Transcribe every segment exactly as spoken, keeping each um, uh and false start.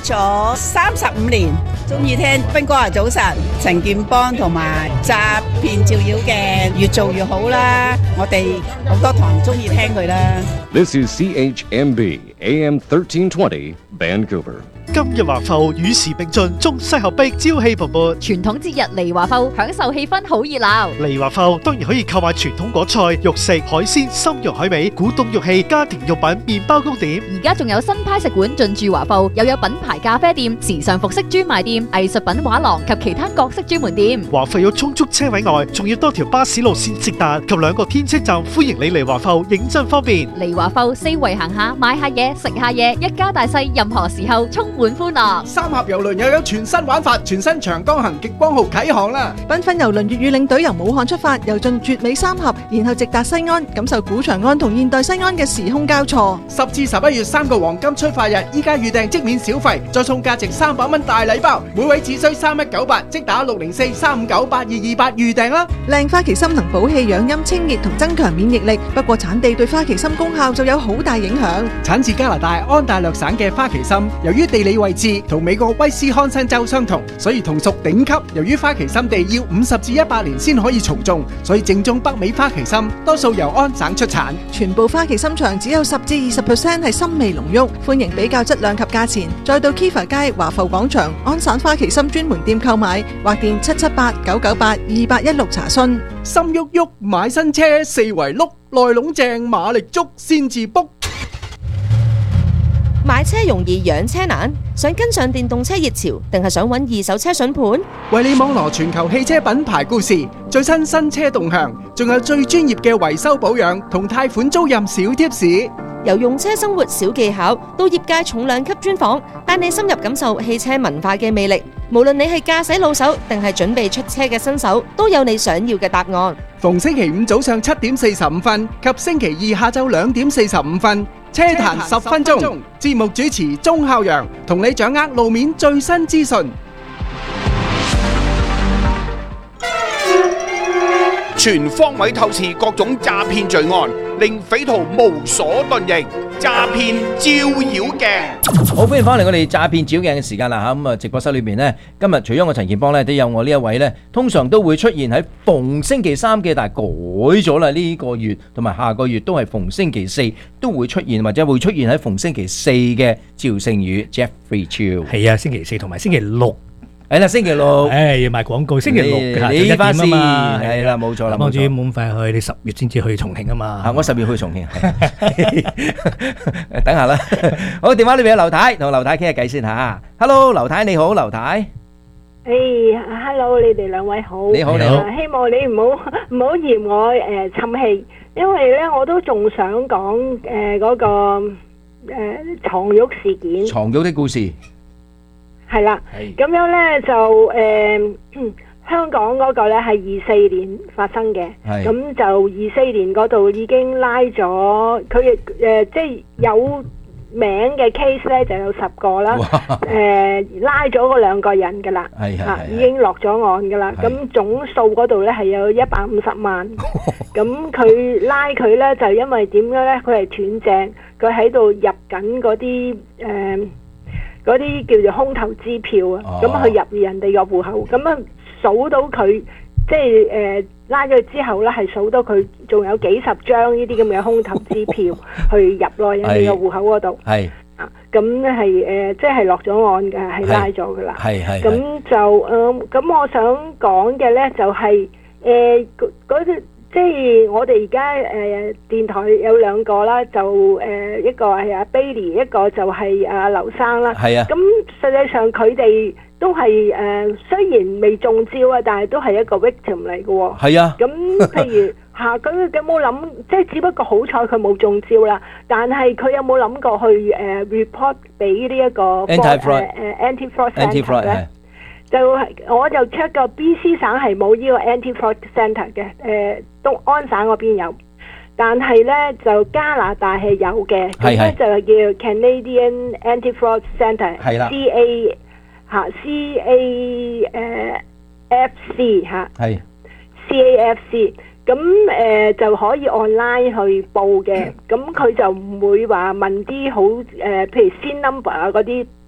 咗三十五年，中意聽斌哥啊早晨，陳健邦同埋詐騙照妖鏡，越做越好啦！我哋好多堂中意聽佢啦。 This is C H M B A M thirteen twenty Vancouver。 今日華埠與時並進，中西合璧，朝氣蓬勃。 傳統節日嚟華埠，享受氣氛好熱鬧。 嚟華埠當然可以購買傳統果菜、肉食、海鮮、參肉海味、古董玉器、家庭用品、麵包糕點。 而家仲有新派食館進駐華埠，又有品牌咖啡店、時尚服飾專賣店、藝術品畫廊及其他各式專門店。 華埠有充足車位外，仲要多條巴士路線直達及兩個天車站，歡迎你嚟華埠，認真方便。 嚟華埠四圍行下，買下嘢，食下嘢，一家大細任何時候充滿歡樂。 三峽郵輪又有全新玩法，全新長江行極光號啟航啦！ 繽紛郵輪粵語領隊由武漢出發，遊進絕美三峽，然後直達西安，感受古長安同現代西安嘅時空交錯。 十至十一月三個黃金出發日，依家預訂即免小費，再送價值三百蚊大禮包，每位只需三一九八，即打六零四三五九八二二八預訂啦！ 靚花旗參能補氣養陰清熱同增強免疫力，不過產地對花旗參功效就有好大影響。 產自加拿大安大略省嘅花旗參，由於地理位置同美國威斯康辛州相同，所以同屬頂級。由於花旗參地要五十至一百年先可以重種，所以正宗北美花旗參多數由安省出產。 全部花旗參場只有十至二十 percent 係參味濃郁，歡迎比較質量及價錢。再到 Kiva 街華埠廣場安省花旗參專門店購買，或電七七八九九八二八一六查詢。 心喐喐買新車，四圍碌，內籠正馬力足先至卜。 買車容易養車難，想跟上電動車熱潮，定係想揾二手車筍盤？ 為你網羅全球汽車品牌故事、最新新車動向，仲有最專業嘅維修保養同貸款租賃小貼士。 由用車生活小技巧到業界重量級專訪，帶你深入感受汽車文化嘅魅力。無論你係駕駛老手定係準備出車嘅新手，都有你想要嘅答案。 逢星期五早上七點四十五分及星期二下晝兩點四十五分，車壇十分鐘，節目主持鐘孝陽同你掌握路面最新資訊。 全方位透視各種詐騙罪案，令匪徒無所遁形。詐騙照妖鏡， 好歡迎翻嚟我哋詐騙照妖鏡嘅時間啦吓，咁啊直播室裏邊呢，今日除咗我陳健邦呢，都有我呢一位呢，通常都會出現喺逢星期三嘅，但係改咗啦，呢個月同埋下個月都係逢星期四都會出現，或者會出現喺逢星期四嘅趙勝宇 Jeffrey Chiu。 係啊，星期四同埋星期六。 係啦，星期六， 誒要賣廣告。星期六嘅你呢番事係啦，冇錯啦。 幫住冇咁快去，你十月先至去重慶啊嘛。 啊，我十月去重慶。等下啦。好，電話裏邊有劉太，同劉太傾下偈先嚇。Hello，劉太你好，劉太。 誒，Hello，你哋兩位好。 你好，你好。 希望你唔好唔好嫌我誒沉氣，因為咧我都仲想講誒嗰個誒床褥事件。 床褥的故事。 係啦，咁樣咧就誒、呃、香港嗰個咧係二四年發生嘅，咁就二四年嗰度已經拉咗佢誒，即係有名嘅 case 咧就有十個啦，誒、呃、拉咗嗰兩個人噶啦，嚇已經落咗案噶啦，咁總數嗰度咧係有一百五十萬，咁佢拉佢咧就因為點樣咧？佢係斷正，佢喺度入緊嗰啲誒。呃嗰啲叫做空頭支票啊，咁佢、哦、入人哋個戶口，咁啊數到佢，即係誒、呃、拉咗之後咧，係數到佢仲有幾十張呢啲咁嘅空頭支票去入落人哋個戶口嗰度。係啊，咁咧係誒，即係落咗案嘅，係拉咗噶啦。係係。咁就誒，咁、呃、我想講嘅咧就係誒嗰啲。即係我哋而家誒電台有兩個啦，就誒、呃、一個係阿 Bailey， 一個就係阿劉生啦。係啊。咁實際上佢哋都係誒、呃、雖然未中招啊，但係都係一個 victim 嚟嘅喎。係啊。咁譬如嚇，佢有冇諗？即係只不過好彩佢冇中招啦，但係佢有冇諗過去誒、呃、report 俾呢一個 anti-fraud 誒 anti-fraud centre 咧？就我就 check 個 B C 省係冇呢個 anti-fraud centre 嘅，誒東安省嗰邊有，但係咧就加拿大係有嘅，咁咧就叫 Canadian Anti-Fraud Centre，C A 嚇 C A 誒 F C 嚇，係 C A F C，咁誒就可以 online 去報嘅，咁佢就唔會話問啲好誒，譬如 SIN number 啊嗰啲。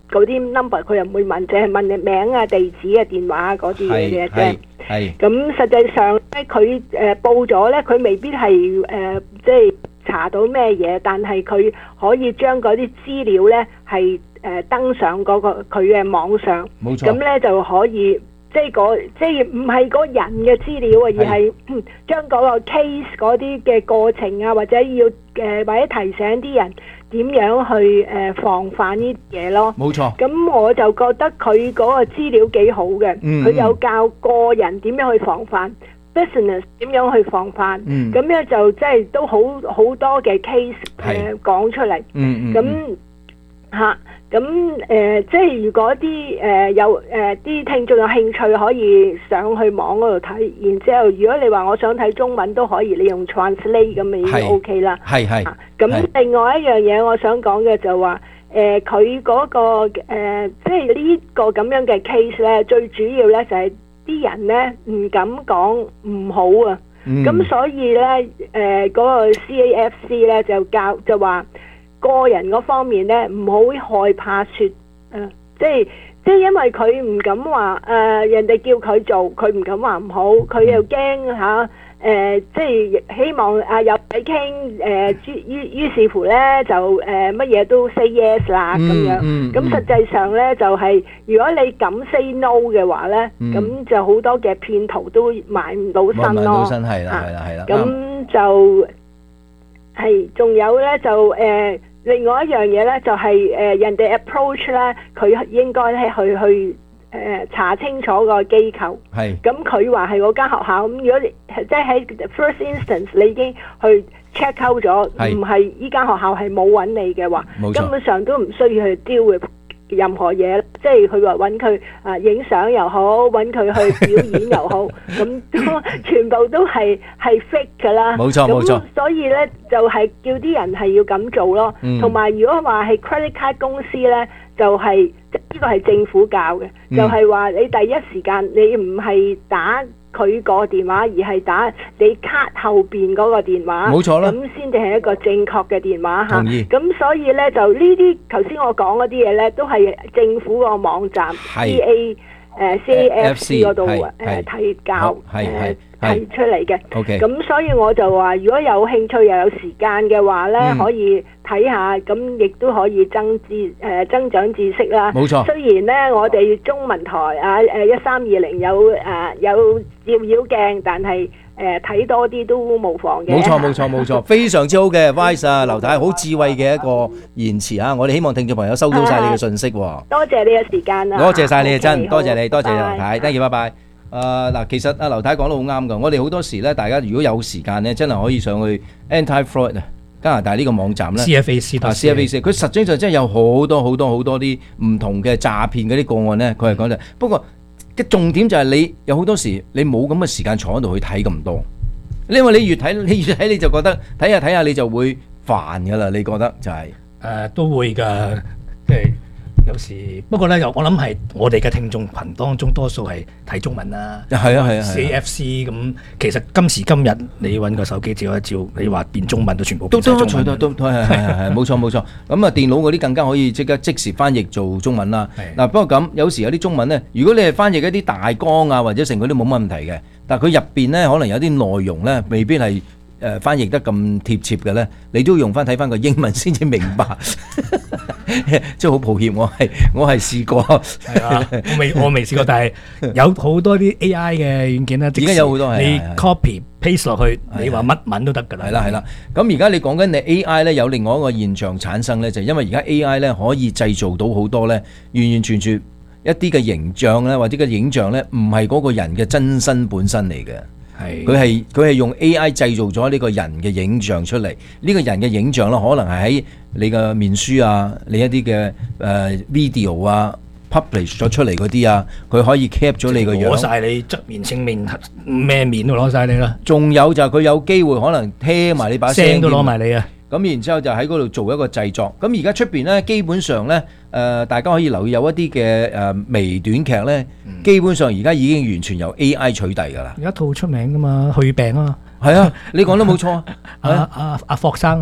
嗰啲 number 佢又唔會問，淨係問你名啊、地址啊、電話嗰啲嘢嘅啫。 係咁實際上咧，佢誒報咗咧，佢未必係誒即係查到咩嘢，但係佢可以將嗰啲資料咧係誒登上嗰個佢嘅網上。 冇錯。 咁咧就可以。即係嗰即係唔係嗰人嘅資料啊，而係將嗰個 case 嗰啲嘅過程啊，或者要誒、呃、或者提醒啲人點樣去誒、呃、防範呢啲嘢咯。 冇錯。 咁我就覺得佢嗰個資料幾好嘅，佢、嗯、有教個人點樣去防範、嗯、business 點樣去防範。咁咧、嗯、就即係都好好多嘅 case 誒講、呃、出嚟。嗯咁嚇。咁誒、呃，即係如果啲誒、呃、有誒啲、呃、聽眾有興趣，可以上去網嗰度睇。然之後，如果你話我想睇中文都可以，你用 translate 咁已經 OK 啦。係係。咁、啊、另外一樣嘢，我想講嘅就話誒，佢、呃、嗰、那個、呃、即係呢個咁樣嘅 case 咧，最主要咧就係、是、啲人咧唔敢講唔好啊。咁、嗯、所以咧誒嗰個 C A F C 咧就教就話。個人嗰方面咧，唔好害怕説，誒、呃，即係即係因為佢唔敢話，誒、呃，人哋叫佢做，佢唔敢話唔好，佢又驚嚇，誒、呃，即係希望啊有偈傾，誒、呃，於於是乎咧就誒乜嘢都 say yes 啦咁樣，咁、嗯嗯、實際上咧就係、是、如果你敢 say no 嘅話咧，咁、嗯、就好多嘅騙徒都埋唔到身咯，埋唔到身係啦係啦係啦，咁、啊、就係仲有咧就誒。呃另外一樣嘢咧，就係、是、誒、呃、人哋 approach 咧，佢應該咧去去誒、呃、查清楚個機構。係。咁佢話係嗰間學校，咁如果你即係喺 first instance 你已經去 check out 咗，唔係依間學校係冇揾你嘅話，根本上都唔需要去 deal with任何嘢，即係佢話揾佢啊影相又好，揾佢去表演又好，咁都全部都係係 fake 噶啦。冇錯冇錯。所以咧就係、是、叫啲人係要咁做咯。同埋、嗯、如果話係 credit card 公司咧，就係呢個係政府教嘅，嗯、就係話你第一時間你唔係打佢個電話，而係打你卡後邊嗰個電話，冇錯啦，咁先至係一個正確嘅電話嚇。同意。咁所以咧就呢啲頭先我講嗰啲嘢咧，都係政府個網站 C A 誒 C A F C 嗰度誒提教誒提出嚟嘅。OK。咁所以我就話，如果有興趣又有時間嘅話咧，可以睇下，咁亦都可以增知誒增長知識啦。冇錯。雖然咧，我哋中文台啊誒一三二零有誒有照妖鏡，但係誒睇多啲都無妨嘅。冇錯冇錯冇錯，非常之好嘅 advice 啊，劉太好智慧嘅一個言辭啊！我哋希望聽眾朋友收到曬你嘅信息喎。多謝你嘅時間啊！多謝曬你啊，真多謝你，多謝劉太，thank you，拜拜。誒嗱，其實阿劉太講得好啱㗎。我哋好多時咧，大家如果有時間咧，真係可以上去 Anti-Fraud 啊，加拿大呢個網站咧 ，C F A C 啊 ，C F A C， 佢實際上真係有好多好多好多啲唔同嘅詐騙嗰啲個案咧，佢係講就不過嘅重點就係你有好多時你冇咁嘅時間坐喺度去睇咁多，因為你越睇你越睇你就覺得睇下睇下你就會煩㗎啦，你覺得就係、是、誒、 呃、都會㗎，即係。有時不過咧，又我諗係我哋嘅聽眾群當中多數係睇中文啦。係啊係啊 ，C F C 咁，其實今時今日你揾個手機照一照，你話變中文都全部變曬中文。都都都係係係冇錯冇錯。咁啊電腦嗰啲更加可以即刻即時翻譯做中文啦。嗱不過咁有時有啲中文咧，如果你係翻譯一啲大綱啊或者成嗰啲冇乜問題嘅，但係佢入邊咧可能有啲內容咧未必係。誒、呃、翻譯得咁貼切嘅咧，你都要用翻睇翻個英文先至明白，即係好抱歉，我係我係試過，係啊，我未我未試過，但係有好多啲 A I 嘅軟件咧，而家有好多你 copy paste 落去，你話乜文都得㗎啦，係啦係啦。咁而家你講緊你 A I 咧，有另外一個現象產生咧，就係、因為而家 A I 咧可以製造到好多咧，完完全全一啲嘅形象咧，或者個影像咧，唔係嗰個人嘅真身本身嚟嘅。係，佢係佢係用 A I 製造咗呢個人嘅影像出嚟，呢、這個人嘅影像咧，可能係喺你嘅面書啊，你一啲嘅誒 video 啊 publish 咗出嚟嗰啲啊，佢可以 cap 咗你個樣，攞晒你側面、正面咩面都攞晒你啦。仲有就係佢有機會可能聽埋你把聲都攞埋你啊。咁然之後就喺嗰度做一個製作。咁而家出邊咧，基本上咧，誒、呃、大家可以留意有一啲嘅誒微短劇咧，嗯、基本上而家已經完全由 A I 取締㗎啦。有一套出名㗎嘛，去病啊，係啊，你講得冇錯啊，阿阿阿霍生啊。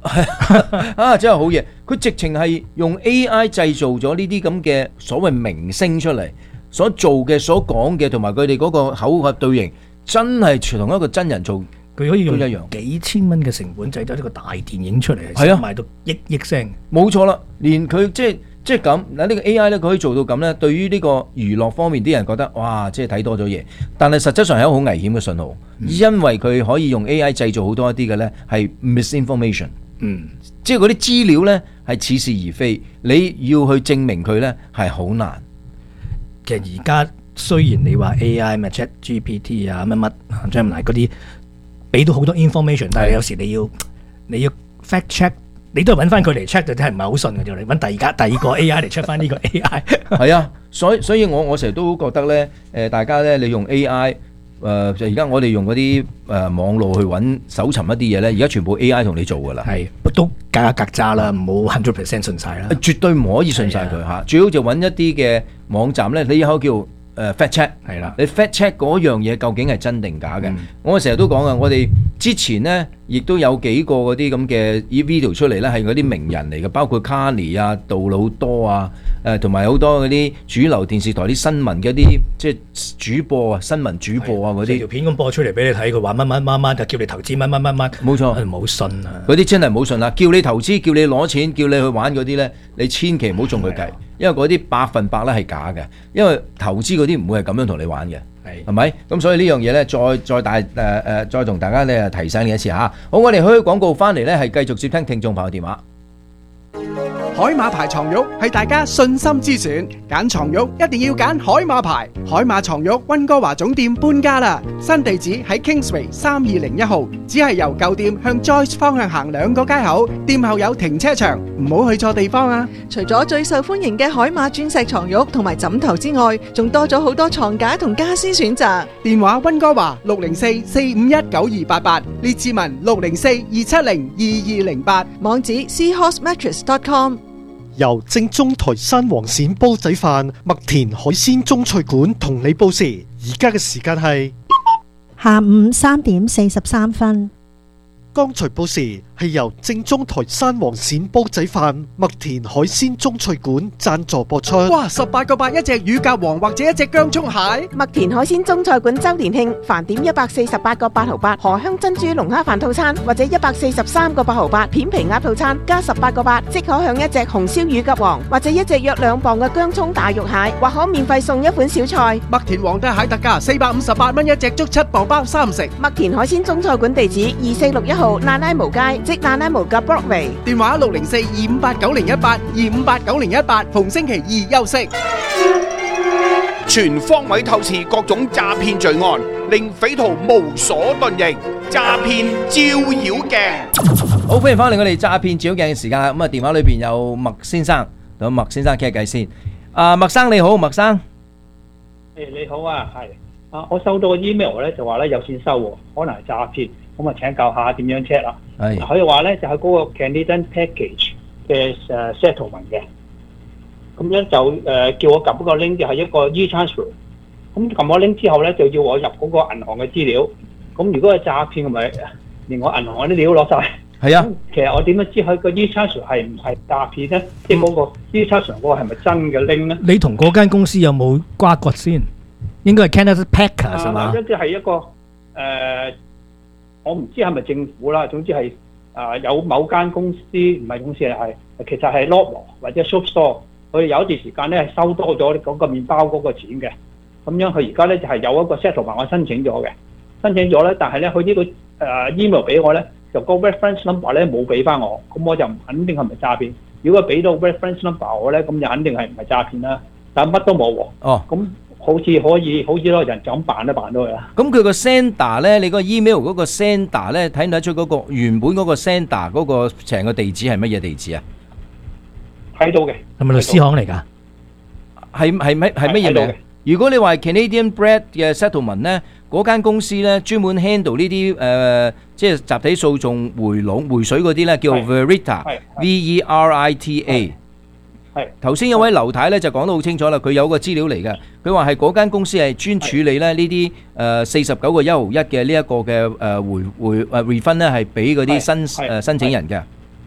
啊，真係好嘢！佢直情係用 A I 製造咗呢啲咁嘅所謂明星出嚟，所做嘅、所講嘅，同埋佢哋嗰個口合對形，真係同一個真人做。 佢可以用一樣幾千蚊嘅成本製咗呢個大電影出嚟， 係啊， 賣到億億聲。 冇錯啦，連佢即係即係咁嗱，呢個 A I 咧，佢可以做到咁咧。對於呢個娛樂方面，啲人覺得哇，即係睇多咗嘢，但係實質上係一個好危險嘅信號，嗯、因為佢可以用 A I 製造好多一啲嘅咧係 misinformation， 嗯， 即係嗰啲資料咧係似是而非，你要去證明佢咧係好難。 其實而家雖然你話 A I 咩 Chat G P T 啊乜乜 Gemini 嗰啲。俾到好多 information， 但係有時你要你要 fact check， 你都係揾翻佢嚟 check 就真係唔係好信嘅，就嚟揾第二家第二個 A I 嚟 check 翻呢個 A I。 係啊，所以所以我我成日都覺得咧，誒大家咧，你用 A I，誒就而家我哋用嗰啲誒網絡去揾搜尋一啲嘢咧，而家全部 A I 同你做㗎啦。 係都格格格渣啦，唔好 hundred percent 信晒啦。絕對唔可以信晒佢嚇，最好就揾一啲嘅網站咧，你以後叫。誒 fact check 係啦，你 fact check 嗰樣嘢究竟係真定假嘅？嗯、我成日都講啊，我哋之前呢亦都有幾個嗰啲咁嘅 video 出嚟咧，係嗰啲名人嚟嘅，包括 Kanye 啊、杜魯多啊，誒同埋好多嗰啲主流電視台啲新聞嘅啲即係主播啊、新聞主播啊嗰啲條片咁播出嚟俾你睇，佢話乜乜乜乜就叫你投資乜乜乜乜， 冇錯， 唔好信啊！ 嗰啲真係唔好信啦，叫你投資、叫你攞錢、叫你去玩嗰啲咧，你千祈唔好中佢計。因為嗰啲百分百咧係假嘅，因為投資嗰啲唔會係咁樣同你玩嘅，係係咪？咁所以呢樣嘢咧，再再大誒誒、呃，再同大家咧提醒你一次嚇。好，我哋去廣告翻嚟咧，係繼續接聽聽眾朋友電話。 海馬牌床褥係大家信心之選，揀床褥一定要揀海馬牌。海馬床褥溫哥華總店搬家啦，新地址喺 Kingsway 三二零一號，只係由舊店向 Joyce 方向行兩個街口，店後有停車場，唔好去錯地方啊！ 除咗最受歡迎嘅海馬鑽石床褥同埋枕頭之外，仲多咗好多床架同家私選擇。 電話溫哥華六零四四五一九二八八，列志文六零四二七零二二零八， 網址 seahorse mattress dot com。 由正宗台山黃鱔煲仔飯麥田海鮮中菜館同你報時，而家嘅時間係下午三點四十三分。 剛才報時係由正宗台山黃鱔煲仔飯麥田海鮮中菜館贊助播出。 哇！十八個八一隻乳鴿王或者一隻薑蔥蟹。 麥田海鮮中菜館周年慶，飯點一百四十八個八毫八，荷香珍珠龍蝦飯套餐或者一百四十三個八毫八，片皮鴨套餐加十八個八，即可享一隻紅燒乳鴿王或者一隻約兩磅嘅薑蔥大肉蟹，或可免費送一款小菜。 麥田皇帝蟹特價四百五十八蚊一隻，足七磅包三食。 麥田海鮮中菜館地址二四六一號娜拉無街，即娜拉無嘅 Broadway。 電話六零四二五八九零一八二五八九零一八，逢星期二休息。 全方位透視各種詐騙罪案，令匪徒無所遁形。詐騙照妖鏡， 好歡迎翻嚟我哋詐騙照妖鏡嘅時間啦。咁啊，電話裏邊有麥先生，同麥先生傾下偈先。啊，麥生你好，麥生。 誒你好啊，係啊，我收到個 email 咧，就話咧有錢收喎，可能係詐騙。咁啊請教下點樣 check 啦？係佢話咧就係嗰個 Canadian Package 嘅誒 settlement 嘅，咁樣就誒叫我撳嗰個 link 就係一個 e-transfer，咁撳咗 link 之後咧就要我入嗰個銀行嘅資料，咁如果係詐騙，咪連我銀行嗰啲料攞晒。 係啊， 其實我點樣知佢個 e-transfer 係唔係詐騙咧？即係嗰個 e-transfer 嗰個係咪真嘅 link 咧？ 你同嗰間公司有冇瓜葛先？應該係 Canada Packers 係嘛？ 一即係一個誒。我唔知係咪政府啦，總之係啊、呃、有某間公司唔係公司係其實係 Loblaw 或者 Shopstore， 佢哋有一段時間咧係收多咗嗰個麵包嗰個錢嘅，咁樣佢而家咧就係、是、有一個 settlement 我申請咗嘅，申請咗咧，但係咧佢呢、這個誒、呃、email 俾我咧，就個 reference number 咧冇俾翻我，咁我就唔肯定係咪詐騙。如果俾到 reference number 我咧，咁就肯定係唔係詐騙啦，但係乜都冇喎。 哦，咁。 好似可以，好似咯，人就咁辦都辦到佢啦。 咁佢個 sender 咧，你個 email 嗰個 sender 咧，睇唔睇出嗰個原本嗰個 sender 嗰個成個地址係乜嘢地址啊？ 睇到嘅。 係咪律師行嚟㗎？ 係係乜係乜嘢名？如果你話 Canadian Bread 嘅 settlement 咧，嗰間公司咧專門 handle 呢啲誒，即係集體訴訟回籠回水嗰啲咧，叫 Verita，V E R I T A。頭先有位劉太咧就講得好清楚啦，佢有個資料嚟嘅，佢話係嗰間公司係專處理咧呢啲誒四十九個一毫一嘅呢一個嘅誒回回誒 refund 咧係俾嗰啲申誒申請人嘅。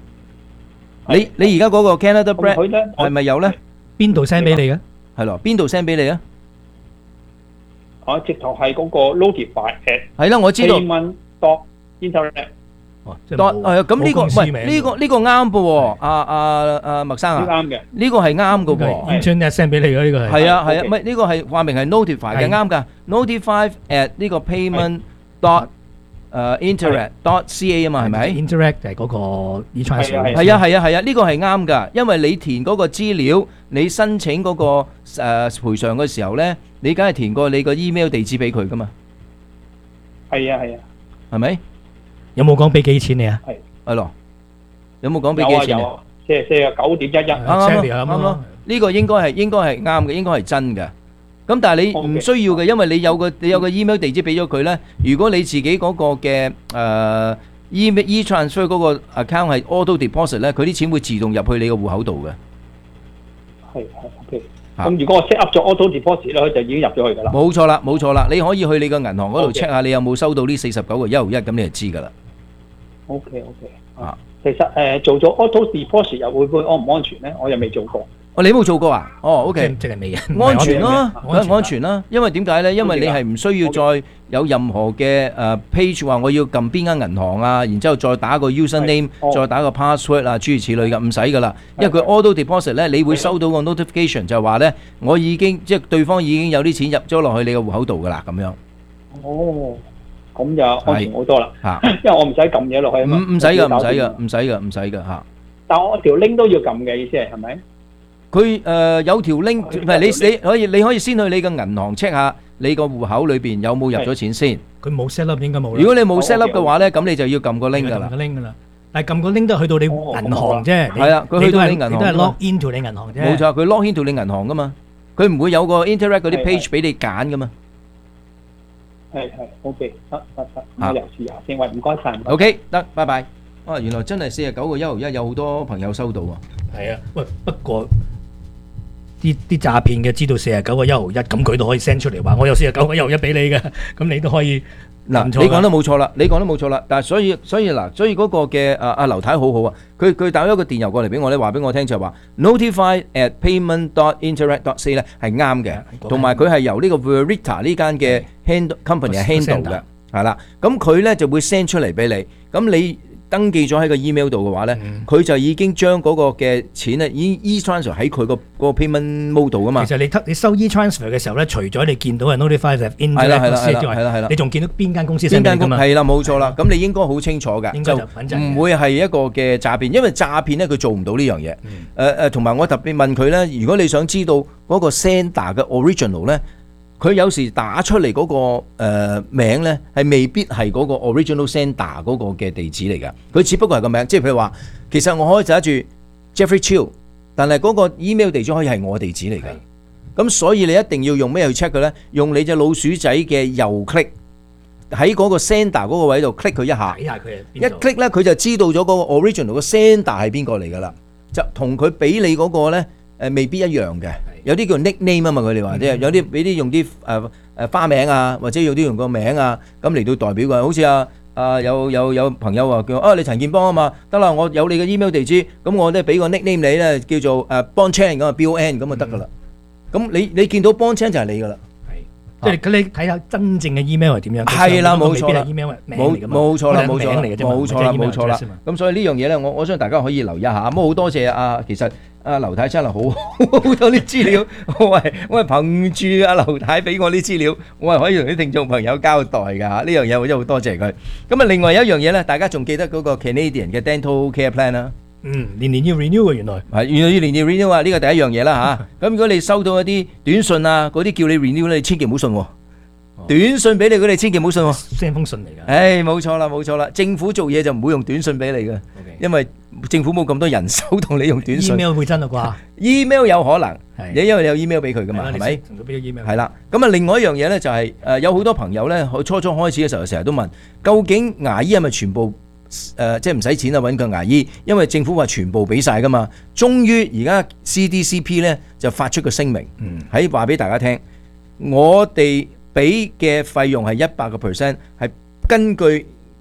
你你而家嗰個 Canada Bread 佢咧係咪有咧？ 邊度 send 俾你嘅？ 係咯，邊度 send 俾你啊？ 我直頭係嗰個 notify at 係啦，我知道。 payment dot internet。 當係咁呢個唔係呢個呢個啱噃喎，阿阿阿麥生啊， 啱嘅， 呢個係啱嘅喎。 Internet send 俾你嘅呢個係。 係啊係啊，唔係呢個係話明係 notify 嘅啱㗎 ，notify at 呢個 payment dot 誒 interact dot ca 啊嘛係咪 ？Interact 就係嗰個 e-transfer。 係啊係啊係啊，呢個係啱㗎，因為你填嗰個資料，你申請嗰個誒賠償嘅時候咧，你梗係填過你個 email 地址俾佢㗎嘛。 係啊係啊， 係咪？ 有冇講俾幾錢你啊？ 係係咯，有冇講俾幾錢你？ 四四十九點一一， 啱啱咯，呢個應該係應該係啱嘅，應該係真嘅。咁但係你唔需要嘅，因為你有個你有個 email 地址俾咗佢咧。如果你自己嗰個嘅誒 email e-transfer 嗰個 account 係 auto deposit 咧，佢啲錢會自動入去你個戶口度嘅。 係係 OK。咁如果我 set up 咗 auto deposit 咧，佢就已經入咗去㗎啦。 冇錯啦，冇錯啦，你可以去你個銀行嗰度 check 下你有冇收到呢四十九個一毫一，咁你就知㗎啦。 OK OK。啊，其實誒做咗 auto deposit 又會唔會安唔安全咧？我又未做過。 哦，你冇做過啊？哦 ，OK， 即係未啊？ 安全咯，梗係安全啦。因為點解咧？因為你係唔需要再有任何嘅誒 page 話我要撳邊間銀行啊，然之後再打個 user name，再打個 password 啊，諸如此類嘅，唔使噶啦。因為佢 auto deposit 咧，你會收到個 notification 就係話咧，我已經即係對方已經有啲錢入咗落去你個戶口度噶啦，咁樣。 哦，咁就安全好多啦。 嚇， 因為我唔使撳嘢落去啊嘛。 唔唔使噶，唔使噶，唔使噶，唔使噶嚇。 但係我條 link 都要撳嘅意思係係咪？ 佢誒有條 link，唔係你你可以你可以先去你個銀行 check 下你個戶口裏邊有冇入咗錢先。 佢冇 set up 應該冇。 如果你冇 set up 嘅話咧，咁你就要撳個 link 㗎啦。 撳個 link 㗎啦，但係撳個 link 都係去到你銀行啫。 係啊，佢去到你銀行。 你都係 log into 你銀行啫。 冇錯，佢 log into 你銀行㗎嘛，佢唔會有個 interact 嗰啲 page 俾你揀㗎嘛。 係係 OK，得得得，我又試下先。喂，唔該曬。 OK，得，拜拜。啊，原來真係四十九個一毫一，有好多朋友收到啊。 係啊，喂，不過。啲啲詐騙嘅知道四十九個一毫一，咁佢都可以 send 出嚟話我有四十九個一毫一俾你嘅，咁你都可以嗱，你講得冇錯啦，你講得冇錯啦，但係所以所以嗱，所以嗰個嘅阿阿劉太好好啊，佢佢打咗一個電郵過嚟俾我咧，話俾我聽就係話 notify at payment dot interact dot c 咧係啱嘅，同埋佢係由呢個 Verita 呢間嘅 handle company 係 handle 嘅，係啦，咁佢咧就會 send 出嚟俾你，咁你登記咗喺個 email 度嘅話咧，佢就已經將嗰個嘅錢咧，已經 e-transfer 喺佢個嗰個 payment mode 度噶嘛。 其實你你收 e-transfer 嘅時候咧，除咗你見到係 notify of interest 之外，你仲見到邊間公司 send 俾你㗎嘛？ 係啦，冇錯啦。咁你應該好清楚㗎，就唔會係一個嘅詐騙，因為詐騙咧佢做唔到呢樣嘢。誒誒，同埋我特別問佢咧，如果你想知道嗰個 sender 嘅 original 咧。佢有時打出嚟嗰、那個誒、呃、名咧，係未必係嗰個 original sender 嗰個嘅地址嚟㗎。佢只不過係個名，即係譬如話，其實我可以寫住 Jeffrey Chiu，但係嗰個 email 地址可以係我地址嚟㗎。咁所以你一定要用咩去 check 佢咧？用你隻老鼠仔嘅右 click 喺嗰個 sender 嗰個位度 click 佢一下， 睇下佢一 click 咧佢就知道咗嗰個 original 個 sender 係邊個嚟㗎啦。就同佢俾你嗰個咧誒未必一樣嘅。有啲叫 nickname 啊嘛，佢哋話即係有啲俾啲用啲誒誒花名啊，或者有啲用個名啊，咁嚟到代表嘅。好似啊啊有有有朋友話叫啊你陳建邦啊嘛，得啦，我有你嘅 email 地址，咁我咧俾個 nickname 你咧，叫做誒 Bon Chan 咁啊 B O N 咁就得噶啦。咁你你見到 Bon Chan 就係你噶啦。 即係你睇下真正嘅 email 係點樣？ 係啦，冇錯啦， 冇冇錯啦，冇錯啦，冇錯啦，冇錯啦。咁所以呢樣嘢咧，我我相信大家可以留意一下。咁好多謝啊，其實阿劉太真係好好多啲資料，我係我係憑住阿劉太俾我啲資料，我係可以同啲聽眾朋友交代㗎嚇。呢樣嘢我真係好多謝佢。咁啊，另外有一樣嘢咧，大家仲記得嗰個 Canadian 嘅 Dental Care Plan 啦。 嗯，年年要 renew 啊，原來係原來要年年 renew 啊，呢個第一樣嘢啦嚇。咁如果你收到一啲短信啊，嗰啲叫你 renew 咧，你千祈唔好信喎。短信俾你，佢哋千祈唔好信喎。 send 封信嚟㗎。 誒，冇錯啦，冇錯啦。政府做嘢就唔會用短信俾你嘅，因為政府冇咁多人手同你用短信。 email 會真啊啩 ？email 有可能，你因為你有 email 俾佢㗎嘛，係咪？係啦。咁啊，另外一樣嘢咧就係誒，有好多朋友咧，初初開始嘅時候成日都問，究竟牙醫係咪全部誒即係唔使錢啊揾個牙醫？因為政府話全部俾晒㗎嘛。終於而家 C D C P 咧就發出個聲明，喺話俾大家聽，我哋俾嘅費用係一百個 percent，係根據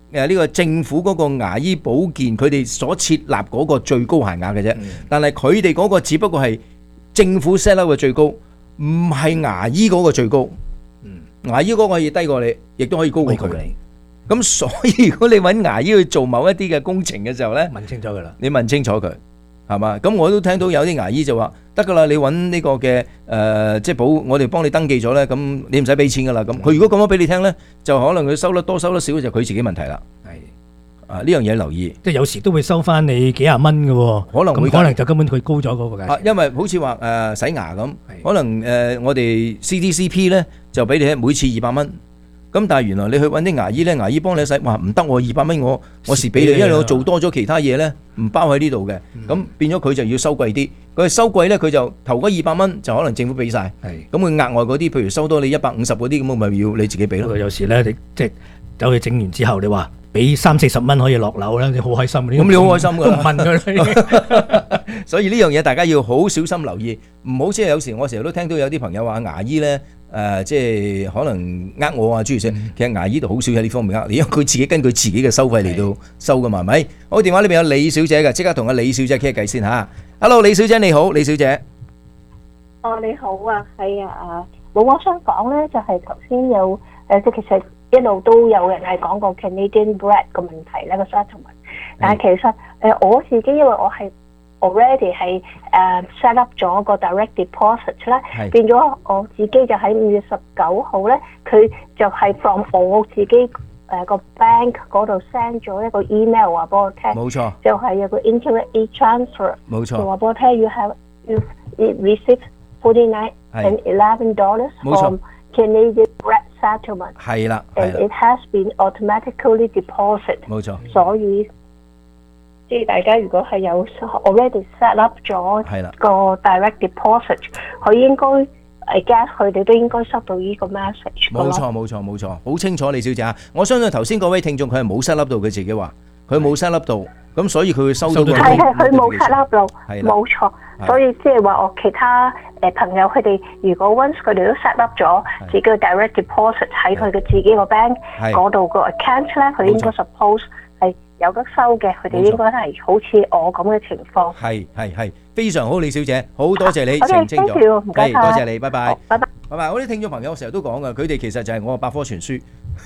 誒呢個政府嗰個牙醫保健佢哋所設立嗰個最高限額嘅啫，但係佢哋嗰個只不過係政府 set up 嘅最高，唔係牙醫嗰個最高。牙醫嗰個可以低過你，亦都可以高過佢。咁所以如果你揾牙醫去做某一啲嘅工程嘅時候咧， 問清楚佢啦， 你問清楚佢係嘛？咁我都聽到有啲牙醫就話得㗎啦，你揾呢個嘅誒、呃、即係保，我哋幫你登記咗咧，咁你唔使俾錢㗎啦。咁佢如果咁樣俾你聽咧，就可能佢收得多收得少就佢自己問題啦。係啊，呢樣嘢留意， 即係有時都會收翻你幾廿蚊嘅喎， 可能會可能就根本佢高咗嗰個價錢。 啊，因為好似話誒洗牙咁，可能誒、呃、我哋 C D C P 咧就俾你每次二百蚊。咁但係原來你去揾啲牙醫咧，牙醫幫你洗，話唔得喎，二百蚊我我蝕俾你，因為我做多咗其他嘢咧，唔包喺呢度嘅，咁、嗯、變咗佢就要收貴啲。佢收貴咧，佢就頭嗰二百蚊就可能政府俾晒，咁佢額外嗰啲，譬如收多你一百五十嗰啲，咁我咪要你自己俾咯。 有時咧，你即係走去整完之後，你話俾三四十蚊可以落樓咧，你好開心。咁你好開心㗎， 都唔問佢。 所以呢樣嘢大家要好小心留意，唔好即係有時我成日都聽到有啲朋友話牙醫咧。誒、呃，即係可能呃我啊，諸如此類。其實牙醫度好少喺呢方面呃你，因為佢自己根據自己嘅收費嚟到收噶嘛，係咪？好，電話呢邊有李小姐嘅，即刻同阿李小姐傾下偈先嚇。Hello， 李小姐你好，李小姐。 哦，你好啊，係啊，啊，冇我想講咧，就係頭先有誒，即係其實一路都有人係講過 Canadian bread 個問題咧個 settlement， 但係其實誒、呃、我自己因為我係。already 係誒 set up 咗個 direct deposit 咧，變咗我自己就喺五月十九號咧，佢就係 from 我自己誒個 bank 嗰度 send 咗一個 email 話俾我聽， 冇錯， 就係有個 internet e-transfer， 冇錯， 就話俾我聽 you have you received forty nine and eleven dollars from Canadian bread settlement， 係啦， and it has been automatically deposit， 冇錯， 所以。即係大家如果係有 already set up 咗個 direct deposit， 佢應該 I guess 佢哋都應該收到呢個 message。 冇錯冇錯冇錯，好清楚李小姐啊！我相信頭先嗰位聽眾佢係冇 set up 到佢自己話，佢冇 set up 到，咁所以佢會收到個。 係係佢冇 set up 到，冇錯。所以即係話我其他誒朋友佢哋如果 once 佢哋都 set up 咗自己嘅 direct deposit 喺佢嘅自己個 bank 嗰度個 account 咧，佢應該 suppose 係。有得收嘅，佢哋應該係好似我咁嘅情況。係係係，非常好，李小姐，好多謝你澄清咗。 唔該晒， 多謝你，拜拜。 拜拜。 拜拜。我啲聽眾朋友成日都講噶，佢哋其實就係我嘅百科全書。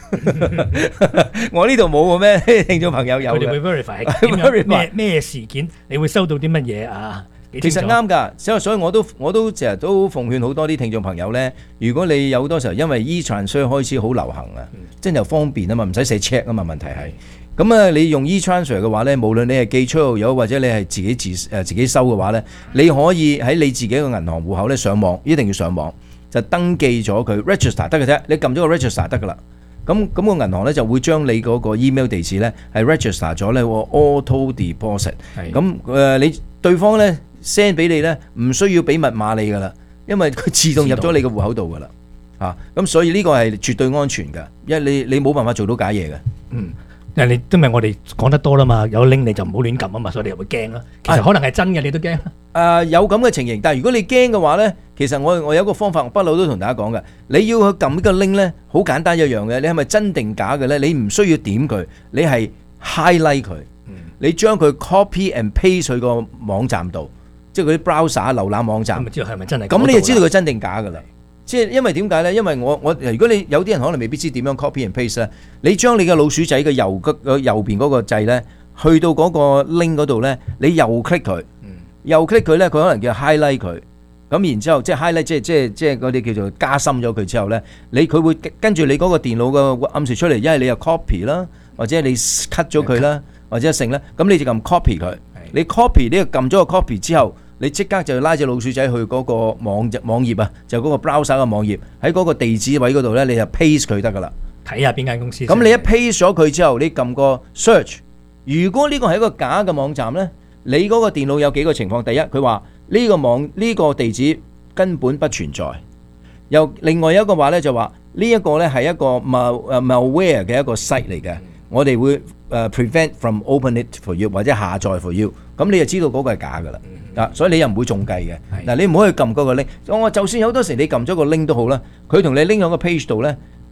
我呢度冇嘅咩？聽眾朋友有嘅。 佢哋會 verify 點樣咩咩事件，你會收到啲乜嘢啊？ 其實啱㗎，所以所以我都我都成日都奉勸好多啲聽眾朋友咧，如果你有好多時候因為 e-transfer 開始好流行啊，真係又方便啊嘛，唔使寫 check 啊嘛，問題係。咁啊，你用 e-transfer 嘅話咧，無論你係寄出又有，或者你係自己自誒自己收嘅話咧，你可以喺你自己嘅銀行戶口咧上網，一定要上網就登記咗佢 register 得嘅啫，你撳咗個 register 得㗎啦。咁咁個銀行咧就會將你嗰個 email 地址咧係 register 咗咧 auto deposit。咁誒你對方咧 send 俾你咧唔需要俾密碼你㗎啦，因為佢自動入咗你嘅戶口度㗎啦。嚇，咁所以呢個係絕對安全㗎，因為你你冇辦法做到假嘢嘅。 嗯。因為你因為我哋講得多啦嘛，有 link 你就唔好亂撳啊嘛，所以你又會驚啦。其實可能係真嘅，你都驚。誒、 呃、有咁嘅情形，但係如果你驚嘅話咧，其實我我有一個方法，我不嬲都同大家講嘅，你要去撳呢個 link 咧，好簡單一樣嘅，你係咪真定假嘅咧？你唔需要點佢，你係 highlight 佢，嗯、你將佢 copy and paste 去個網站度，即係嗰啲 browser 瀏覽網站。咁知道係咪真係？ 咁你就知道佢真定假㗎啦。即係因為點解咧？因為我我如果你有啲人可能未必知點樣 copy and paste 咧，你將你嘅老鼠仔嘅右嘅右邊嗰個掣咧，去到嗰個 link 嗰度咧，你右 click 佢，右 click 佢咧，佢可能叫 highlight 佢，咁然之後即係 highlight 即係即係即係嗰啲叫做加深咗佢之後咧，你佢會跟住你嗰個電腦嘅暗示出嚟，一係你又 copy 啦，或者你 cut 咗佢啦，或者成咧，咁你就撳 copy 佢，你 copy 呢個撳咗個 copy 之後。你即刻就拉隻老鼠仔去嗰個網網頁啊，就嗰個 browser 嘅網頁，喺嗰個地址位嗰度咧，你就 paste 佢得噶啦。 睇下邊間公司。 咁你一 paste 咗佢之後，你撳個 search。如果呢個係一個假嘅網站咧，你嗰個電腦有幾個情況？第一，佢話呢個網呢個地址根本不存在。又另外一個話咧就話呢一個咧係一個 mal 誒 malware 嘅一個 site 嚟嘅，我哋會誒 prevent from open it for you 或者下載 for you。咁你就知道嗰個係假噶啦。嗱，所以你又唔會中計嘅。嗱，你唔好去撳嗰個 link。我就算有好多時你撳咗個 link 都好啦，佢同你拎喺個 page 度咧，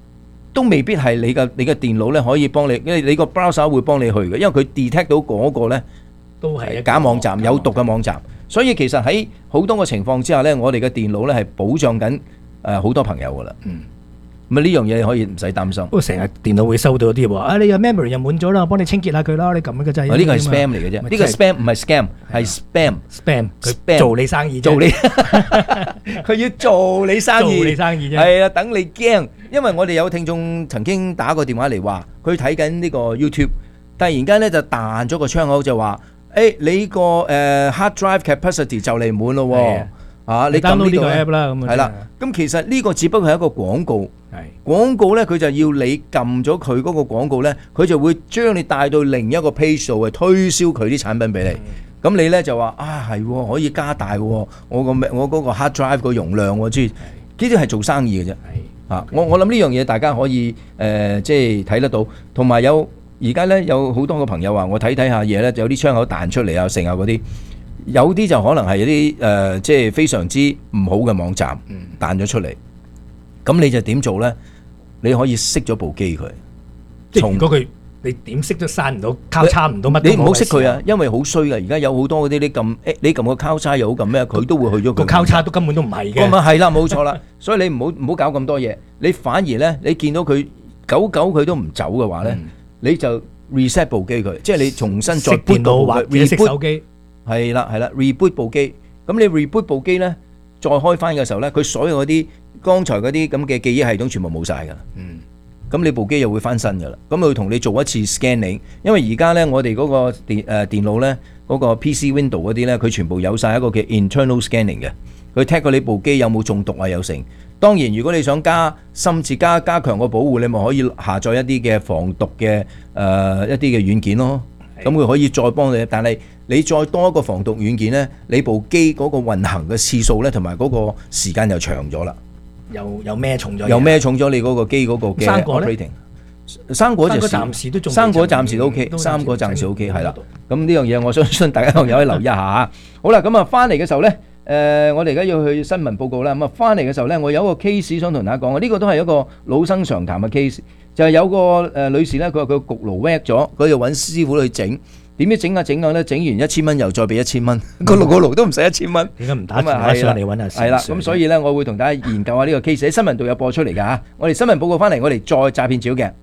都未必係你嘅你嘅電腦咧可以幫你，因為你個 browser 會幫你去嘅，因為佢 detect 到嗰個咧都係假網站、有毒嘅網站，所以其實喺好多個情況之下咧，我哋嘅電腦咧係保障緊誒好多朋友噶啦。嗯。咁啊呢樣嘢你可以唔使擔心。 不過成日電腦會收到啲話，啊你嘅 memory 又滿咗啦，我幫你清潔下佢啦，你撳個掣。 呢個係 spam 嚟嘅啫，呢個 spam 唔係 scam，係 spam。 spam 佢做你生意啫， 做你佢要做你生意， 做你生意啫。 係啊，等你驚，因為我哋有聽眾曾經打個電話嚟話，佢睇緊呢個 YouTube，突然間咧就彈咗個窗口就話，誒你個誒 hard drive capacity 就嚟滿咯喎。啊！你撳呢個 app 啦，咁係啦。咁其實呢個只不過係一個廣告，廣告咧佢就要你撳咗佢嗰個廣告咧，佢就會將你帶到另一個 page 度去推銷佢啲產品俾你。咁你咧就話啊係可以加大我個我嗰個 hard drive 個容量喎，即係呢啲係做生意嘅啫。啊，我我諗呢樣嘢大家可以誒即係睇得到，同埋有而家咧有好多個朋友話我睇睇下嘢咧，有啲窗口彈出嚟啊，成啊嗰啲。有啲就可能係一啲誒、呃，即係非常之唔好嘅網站彈咗出嚟，咁、嗯、你就點做咧？你可以熄咗部機佢。 即係如果佢你點熄都閂唔到，交叉唔到乜？ 你唔好熄佢啊，因為好衰㗎。而家有好多嗰啲你撳，你撳個交叉又好撳咩？佢都會去咗個交叉都根本都唔係嘅。 咁啊係啦，冇錯啦。所以你唔好唔好搞咁多嘢。你反而咧，你見到佢久久佢都唔走嘅話咧、嗯，你就 reset 部機佢，即係你重新再 boot 部或者熄手機。 係啦係啦 ，reboot 部機，咁你 reboot 部機咧，再開翻嘅時候咧，佢所有嗰啲剛才嗰啲咁嘅記憶系統全部冇晒噶啦。嗯，咁你部機又會翻新噶啦。咁佢同你做一次 scanning，因為而家咧我哋嗰個電誒、呃、電腦咧嗰、嗰個 P C Window 嗰啲咧，佢全部有晒一個嘅 internal scanning 嘅，佢 check 過你部機有冇中毒啊有成。當然如果你想加深切加加強個保護，你咪可以下載一啲嘅防毒嘅誒、呃、一啲嘅軟件咯。咁佢可以再幫你，但係你再多一個防毒軟件咧，你部機嗰個運行嘅次數咧，同埋嗰個時間又長咗啦。 又又咩重咗？ 又咩重咗你嗰個機嗰個嘅 operating？生果就暫時都仲， 生果暫時都 OK，生果暫時 OK 係啦。咁呢樣嘢我相信大家朋友可以留意一下。好啦，咁啊翻嚟嘅時候咧，誒、呃、我哋而家要去新聞報告啦。咁啊翻嚟嘅時候咧，我有一個 case 想同大家講嘅，呢、這個都係一個老生常談嘅 case。就係有個誒女士咧，佢話佢焗爐 wet 咗，佢就揾師傅去整，點知整下整下咧，整完一千蚊又再俾一千蚊，個爐個爐都唔使一千蚊。 點解唔打電話上嚟揾下？ 係啦，咁所以咧，我會同大家研究下呢個 case 喺新聞度有播出嚟㗎嚇。我哋新聞報告翻嚟，我哋再詐騙照嘅。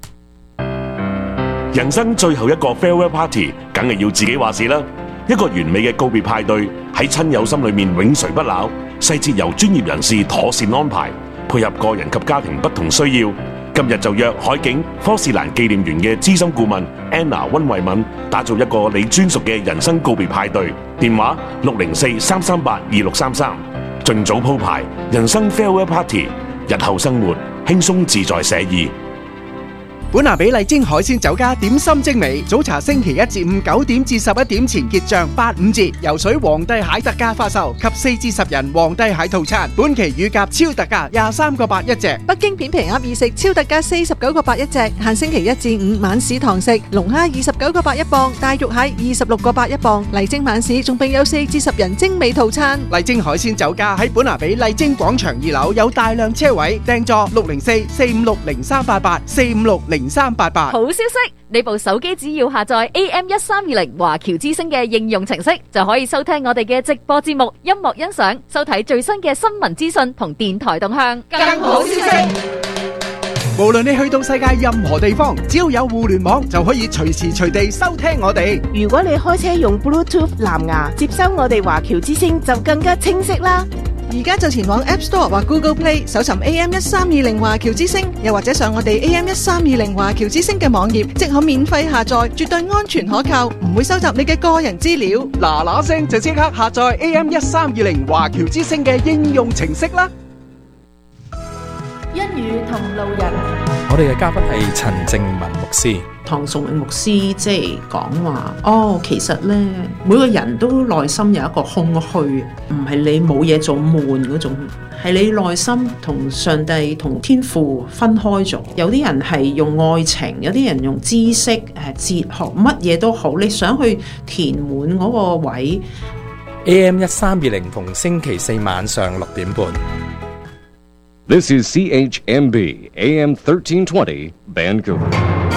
人生最後一個 farewell party，梗係要自己話事啦。一個完美嘅告別派對喺親友心裏面永垂不朽，細節由專業人士妥善安排，配合個人及家庭不同需要。今日就約海景科士蘭紀念園嘅資深顧問 Anna 溫慧敏，打造一個你專屬嘅人生告別派對。電話六零四三三八二六三三，盡早鋪排人生 farewell party，日後生活輕鬆自在寫意。 本拿比麗晶海鮮酒家點心精美，早茶星期一至五九點至十一點前結賬八五折，游水皇帝蟹特價發售，及四至十人皇帝蟹套餐，本期乳鴿超特價廿三個八一隻， 北京片皮鴨二食超特價四十九個八一隻，限星期一至五晚市堂食，龍蝦二十九個八一磅，大肉蟹二十六個八一磅，麗晶晚市仲並有四至十人精美套餐。 麗晶海鮮酒家喺本拿比麗晶廣場二樓有大量車位，訂座六零四四五六零三八八四五六零。零三八八。 好消息，你部手機只要下載 A M 一三二零華僑之聲嘅應用程式，就可以收聽我哋嘅直播節目、音樂欣賞、收睇最新嘅新聞資訊同電台動向。更好消息， 無論你去到世界任何地方，只要有互聯網，就可以隨時隨地收聽我哋。 如果你開車用 Bluetooth 藍牙接收我哋華僑之聲，就更加清晰啦。 而家就前往 App Store 或 Google Play 搜尋 A M 一三二零華僑之聲，又或者上我哋 A M 一三二零華僑之聲嘅網頁，即可免費下載，絕對安全可靠，唔會收集你嘅個人資料。 嗱嗱聲就即刻下載 A M 一三二零華僑之聲嘅應用程式啦！ 一語同路人， 我哋嘅嘉賓係陳正文牧師。 唐崇榮牧師即係講話，哦，其實咧每個人都內心有一個空虛，唔係你冇嘢做悶嗰種，係你內心同上帝同天父分開咗。有啲人係用愛情，有啲人用知識、誒哲學，乜嘢都好，你想去填滿嗰個位。 A M 一三二零逢星期四晚上六點半。 This is C H M B A M thirteen twenty Vancouver.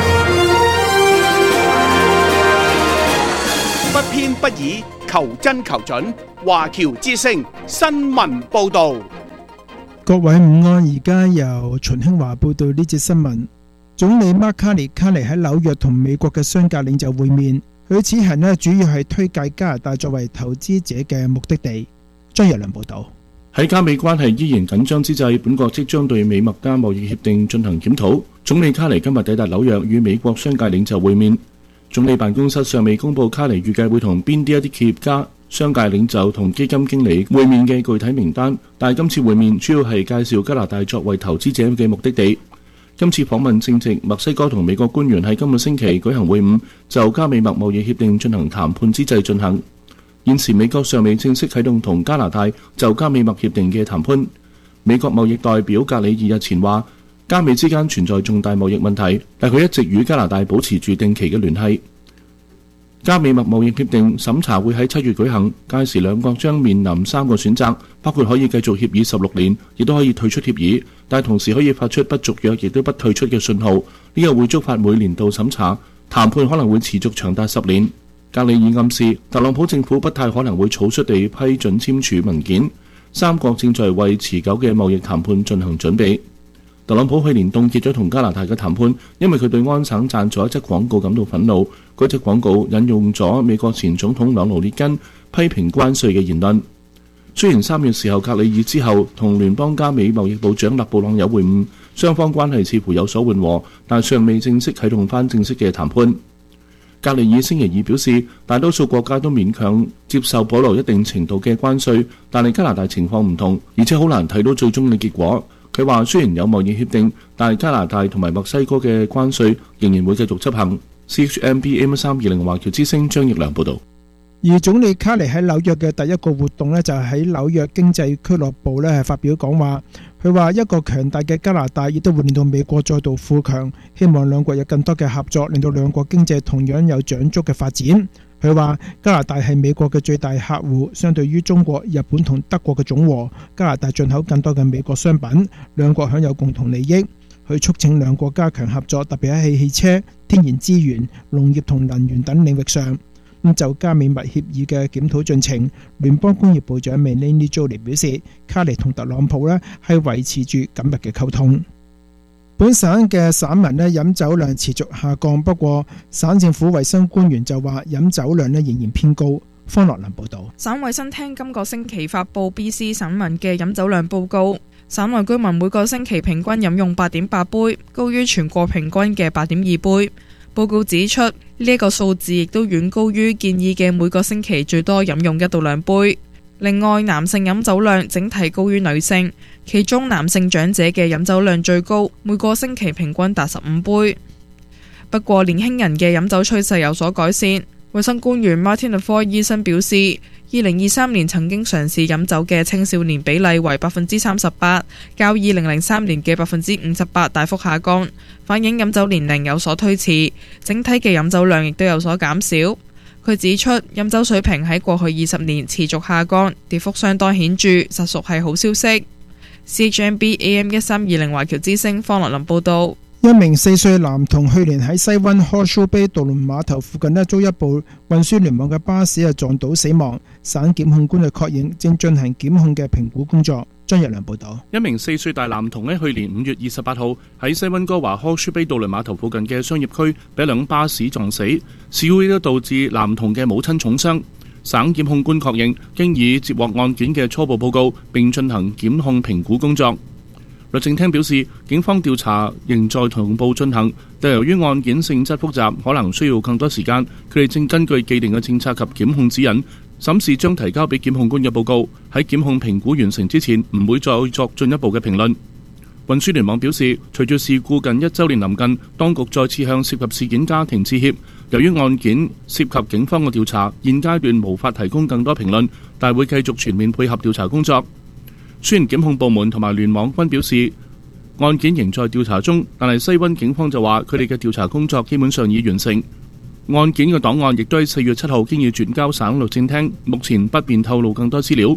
不偏不倚，求真求準。華僑之聲新聞報導。 各位午安，而家由秦興華報道呢節新聞。總理馬卡尼卡尼喺紐約同美國嘅商界領袖會面，佢此行呢主要係推介加拿大作為投資者嘅目的地。張日良報導。 喺加美關係依然緊張之際，本國即將對美墨加貿易協定進行檢討。總理卡尼今日抵達紐約與美國商界領袖會面。總理辦公室尚未公佈卡尼預計會同邊啲一啲企業家、商界領袖同基金經理會面嘅具體名單，但係今次會面主要係介紹加拿大作為投資者嘅目的地。今次訪問正值墨西哥同美國官員喺今個星期舉行會晤，就加美墨貿易協定進行談判之際進行。現時美國尚未正式啟動同加拿大就加美墨協定嘅談判。美國貿易代表格里二日前話，加美之間存在重大貿易問題，但佢一直與加拿大保持住定期嘅聯繫。加美墨貿易協定審查會喺七月舉行，屆時兩國將面臨三個選擇，包括可以繼續協議十六年，亦都可以退出協議，但同時可以發出不續約亦都不退出嘅信號。呢個會觸發每年度審查，談判可能會持續長達十年。格里爾暗示特朗普政府不太可能會草率地批准簽署文件，三國正在為持久嘅貿易談判進行準備。特朗普去年凍結咗同加拿大嘅談判，因為佢對安省贊助一則廣告感到憤怒。嗰則廣告引用咗美國前總統朗奴列根批評關稅嘅言論。雖然三月時候格里爾之後同聯邦加美貿易部長勒布朗有會晤，雙方關係似乎有所緩和，但尚未正式啟動翻正式嘅談判。格里爾星期二表示，大多數國家都勉強接受保留一定程度嘅關稅，但係加拿大情況唔同，而且好難睇到最終嘅結果。佢話雖然有貿易協定，但係加拿大同埋墨西哥嘅關稅仍然會繼續執行。C H M B A M 三二零華僑之聲張奕良報導。 而總理卡尼喺紐約嘅第一個活動呢，就係喺紐約經濟俱樂部呢係發表講話。佢話一個強大嘅加拿大亦都會令到美國再度富強，希望兩國有更多嘅合作，令到兩國經濟同樣有長足嘅發展。佢話加拿大係美國嘅最大客戶，相對於中國、日本同德國嘅總和，加拿大進口更多嘅美國商品，兩國享有共同利益。佢促請兩國加強合作，特別喺汽車、天然資源、農業同能源等領域上。咁就加美墨協議嘅檢討進程，聯邦工業部長 Melanie Joly 表示，卡尼同特朗普呢係維持住緊密嘅溝通。本省嘅省民呢飲酒量持續下降，不過省政府衛生官員就話飲酒量呢仍然偏高。方樂林報導。 省衛生廳今個星期發布 B C 省民嘅飲酒量報告，省內居民每個星期平均飲用八點八杯，高於全國平均嘅八點二杯。報告指出，呢一個數字亦都遠高於建議嘅每個星期最多飲用一到兩杯。另外，男性飲酒量整體高於女性，其中男性長者嘅飲酒量最高，每個星期平均達十五杯。不過，年輕人嘅飲酒趨勢有所改善。衛生官員 Martin Lafoy 醫生表示，二零二三年曾經嘗試飲酒嘅青少年比例為百分之三十八，較二零零三年嘅百分之五十八大幅下降，反映飲酒年齡有所推遲，整體嘅飲酒量亦都有所減少。佢指出，飲酒水平喺過去二十年持續下降，跌幅相當顯著，實屬係好消息。C H M B A M 一三二零華僑之聲方樂林報道。 一名四歲男童去年喺西灣 Horseshoe Bay 渡輪碼頭附近呢遭一部運輸聯網嘅巴士啊撞倒死亡，省檢控官就確認正進行檢控嘅評估工作。張日良報道。 一名四歲大男童喺去年五月二十八號喺西溫哥華 Horseshoe Bay 渡輪碼頭附近嘅商業區俾一輛巴士撞死，事故亦都導致男童嘅母親重傷。省檢控官確認經已接獲案件嘅初步報告，並進行檢控評估工作。律政廳表示，警方調查仍在同步進行，但由於案件性質複雜，可能需要更多時間。佢哋正根據既定嘅政策及檢控指引，審視將提交俾檢控官嘅報告。喺檢控評估完成之前，唔會再作進一步嘅評論。運輸聯網表示，隨住事故近一週年臨近，當局再次向涉及事件家庭致歉。由於案件涉及警方嘅調查，現階段無法提供更多評論，但會繼續全面配合調查工作。雖然檢控部門同埋聯網均表示案件仍在調查中，但係西溫警方就話佢哋嘅調查工作基本上已完成。案件嘅檔案亦都喺四月七號經已轉交省律政廳，目前不便透露更多資料。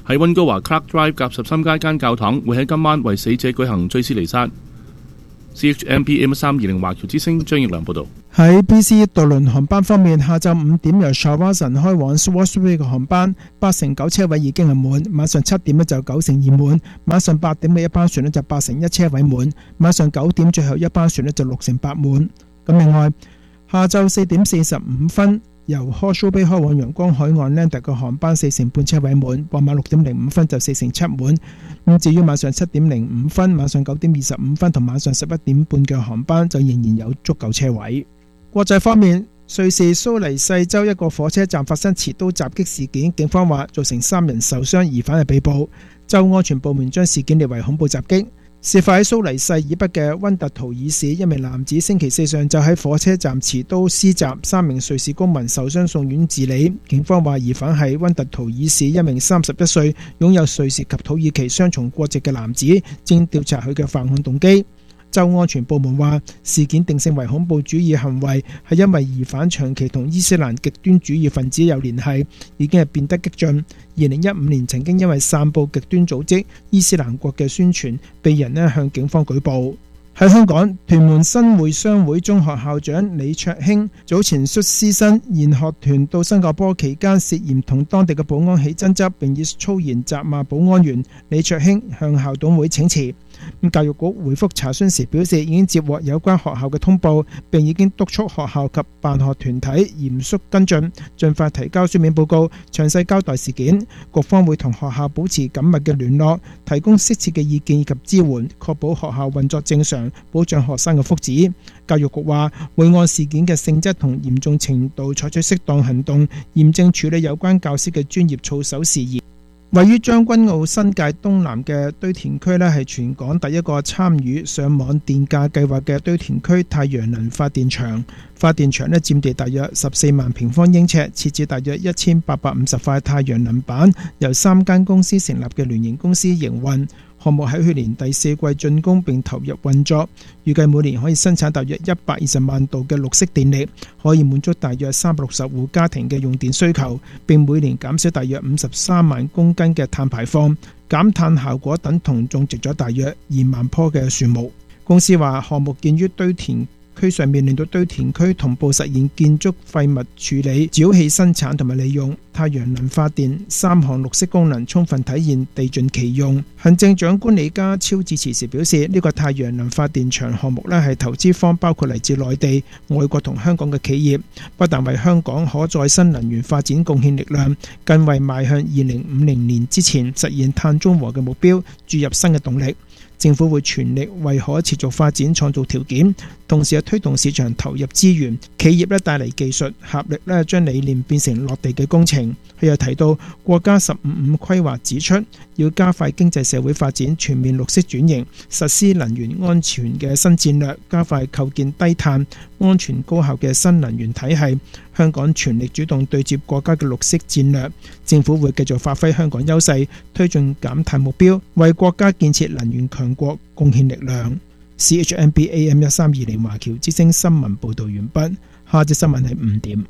喺溫哥華 Clark Drive 夾十三街間教堂會喺今晚為死者舉行追思彌撒。C H M P A M 三二零華僑之聲張奕良報導。 喺 B C 渡輪航班方面，下晝五點由 Shawson 開往 Swansea 嘅航班，八成九車位已經係滿；晚上七點呢就九成二滿；晚上八點嘅一班船呢就八成一車位滿；晚上九點最後一班船呢就六成八滿。咁另外，下晝四點四十五分由 Horseshoe Bay 開往陽光海岸 Lander 嘅航班四成半車位滿，傍晚六點零五分就四成七滿。咁至於晚上七點零五分、晚上九點二十五分同晚上十一點半嘅航班就仍然有足夠車位。國際方面，瑞士蘇黎世州一個火車站發生持刀襲擊事件，警方話造成三人受傷，疑犯係被捕。州安全部門將事件列為恐怖襲擊。事發喺蘇黎世以北嘅溫特圖爾市，一名男子星期四上晝喺火車站持刀施襲，三名瑞士公民受傷送院治理。警方話疑犯係溫特圖爾市一名三十一歲擁有瑞士及土耳其雙重國籍嘅男子，正調查佢嘅犯案動機。州安全部門話事件定性為恐怖主義行為，係因為疑犯長期同伊斯蘭極端主義分子有聯繫，已經係變得激進。二零一五年曾經因為散佈極端組織伊斯蘭國嘅宣傳，被人呢向警方舉報。喺香港，屯門新會商會中學校長李卓興早前率師生研學團到新加坡期間，涉嫌同當地嘅保安起爭執，並以粗言責罵保安員。李卓興向校董會請辭。教育局回覆查詢時表示，已經接獲有關學校嘅通報，並已經督促學校及辦學團體嚴肅跟進，盡快提交書面報告，詳細交代事件。局方會同學校保持緊密嘅聯絡，提供適切嘅意見以及支援，確保學校運作正常，保障學生嘅福祉。教育局話會按事件嘅性質同嚴重程度採取適當行動，嚴正處理有關教師嘅專業操守事宜。位於將軍澳新界東南嘅堆填區呢，係全港第一個參與上網電價計劃嘅堆填區太陽能發電場。發電場呢佔地大約十四萬平方英尺，設置大約一千八百五十塊太陽能板，由三間公司成立嘅聯營公司營運。項目喺去年第四季竣工並投入運作，預計每年可以生產大約一百二十萬度嘅綠色電力，可以滿足大約三百六十戶家庭嘅用電需求，並每年減少大約五十三萬公斤嘅碳排放，減碳效果等同種植咗大約二萬棵嘅樹木。公司話項目建於堆填區上面，令到堆填區同步實現建築廢物處理、沼氣生產同埋利用、太陽能發電三項綠色功能，充分體現地盡其用。行政長官李家超致辭時表示，呢個太陽能發電場項目呢係投資方包括嚟自內地、外國同香港嘅企業，不但為香港可再生能源發展貢獻力量，更為邁向二零五零年之前實現碳中和嘅目標注入新嘅動力。政府會全力為可持續發展創造條件，同時推動市場投入資源，企業咧帶嚟技術，合力咧將理念變成落地嘅工程。佢又提到，國家十五五規劃指出，要加快經濟社會發展，全面綠色轉型，實施能源安全嘅新戰略，加快構建低碳、安全、高效嘅新能源體系。香港全力主動對接國家嘅綠色戰略，政府會繼續發揮香港優勢，推進減碳目標，為國家建設能源強國貢獻力量。C H M B A M 一三二零華僑之聲新聞報道完畢，下節新聞係五點。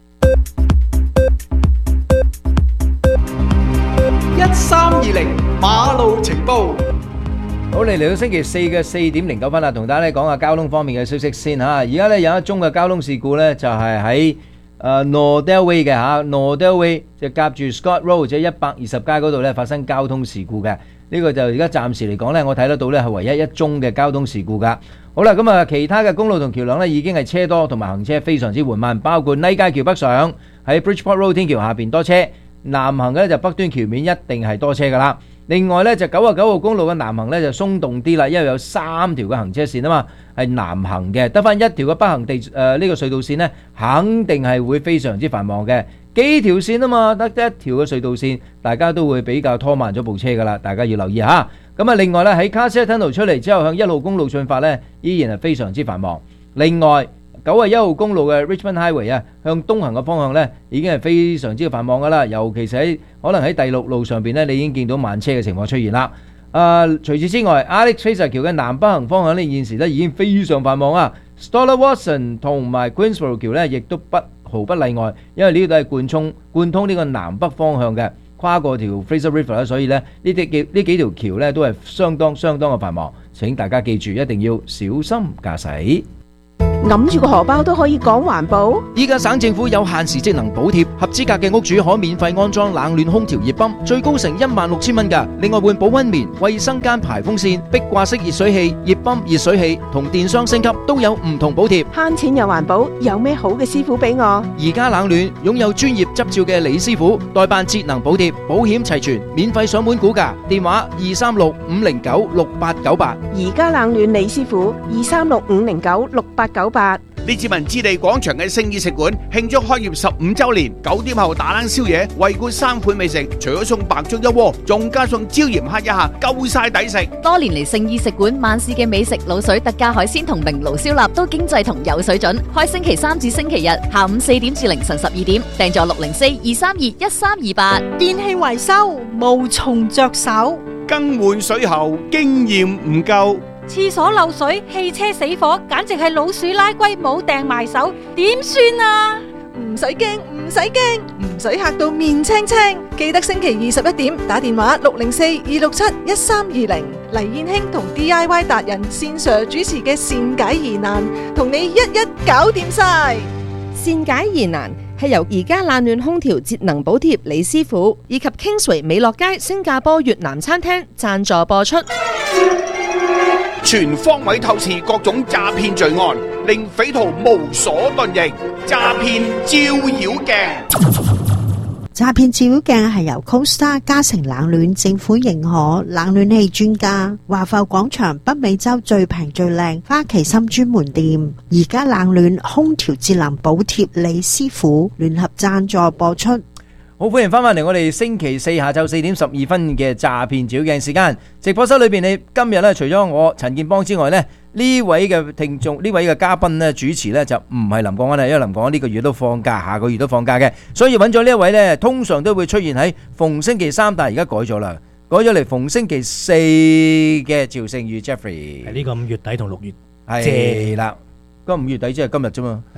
一三二零馬路情報。 好，嚟嚟到星期四嘅四點零九分啦，同大家咧講下交通方面嘅消息先嚇。而家咧有一宗嘅交通事故咧，就係喺誒 Nordell Way 嘅嚇 Nordell Way 就夾住 Scott Road 即係一百二十街嗰度咧發生交通事故嘅。呢個就而家暫時嚟講咧，我睇得到咧係唯一一宗嘅交通事故㗎。好啦，咁啊其他嘅公路同橋梁咧已經係車多同埋行車非常之緩慢，包括尼街橋北上喺 Bridgeport Road 天橋下邊多車，南行嘅咧就北端橋面一定係多車㗎啦。另外咧就九十九號公路嘅南行咧就鬆動啲啦，因為有三條嘅行車線啊嘛，係南行嘅，得翻一條嘅北行地誒呢、呃這個隧道線呢，肯定係會非常之繁忙嘅。幾條線啊嘛，得一條嘅隧道線，大家都會比較拖慢咗部車噶啦，大家要留意下。咁啊，另外咧喺 Carsey Tunnel 出嚟之後，向一號公路進發呢，依然係非常之繁忙。另外九十一號公路嘅 Richmond Highway 啊，向東行嘅方向呢，已經係非常之繁忙噶啦，尤其是喺可能喺第六路上邊呢，你已經見到慢車嘅情況出現啦。啊、呃，除此之外 Alex Fraser 橋嘅南北行方向呢，現時呢已經非常繁忙啊。Stoller Watson 同埋 Queensborough 橋呢，亦都不毫不例外，因為呢度都係貫通貫通呢個南北方向嘅。 跨過條 Fraser River 啦，所以咧呢啲幾呢幾條橋咧都係相當相當嘅繁忙。請大家記住，一定要小心駕駛。 揞住個荷包都可以講環保。 依家省政府有限時節能補貼，合資格嘅屋主可免費安裝冷暖空調熱泵，最高成一萬六千蚊㗎。另外換保溫棉、衛生間排風扇、壁掛式熱水器、熱泵、熱水器同電箱升級都有唔同補貼。 慳錢又環保，有咩好嘅師傅俾我？ 而家冷暖擁有專業執照嘅李師傅代辦節能補貼，保險齊全，免費上門估價，電話二三六五零九六八九八。 而家冷暖李師傅二三六五零九六八九八。 列治文置地廣場嘅聖意食館慶祝開業十五週年，九點後打冷宵夜，惠顧三款美食，除咗送白粥一鍋，仲加送椒鹽蝦一下，夠晒抵食。 多年嚟聖意食館萬事嘅美食、滷水、特價海鮮同明爐燒臘都經濟同有水準。開星期三至星期日下午四點至凌晨十二點，訂座六零四二三二一三二八。 電器維修無從着手， 更換水喉經驗唔夠。 廁所漏水、汽車死火，簡直係老鼠拉龜冇掟埋手，點算啊？ 唔使驚，唔使驚，唔使嚇到面青青。記得星期二十一點打電話六零四二六七一三二零，黎燕卿同 D I Y 達人線上主持嘅善解疑難，同你一一搞掂晒。 善解疑難係由而家冷暖空調節能補貼李師傅以及 Kingsway 美樂街新加坡越南餐廳贊助播出。 全方位透視各種詐騙罪案，令匪徒無所遁形。詐騙照妖鏡， 詐騙照妖鏡係由 CoStar 嘉誠冷暖政府認可冷暖氣專家華埠廣場北美洲最平最靚花旗參專門店，而家冷暖空調節能補貼李師傅聯合贊助播出。 好，歡迎翻返嚟我哋星期四下晝四點十二分嘅詐騙照鏡時間。直播室裏邊，你今日咧除咗我陳建邦之外咧，呢位嘅聽眾，呢位嘅嘉賓咧，主持咧就唔係林國安啦，因為林國安呢個月都放假，下個月都放假嘅，所以揾咗呢一位咧，通常都會出現喺逢星期三，但係而家改咗啦，改咗嚟逢星期四嘅趙聖宇 Jeffrey。 係呢個五月底同六月係啦。咁五月底即係今日啫嘛，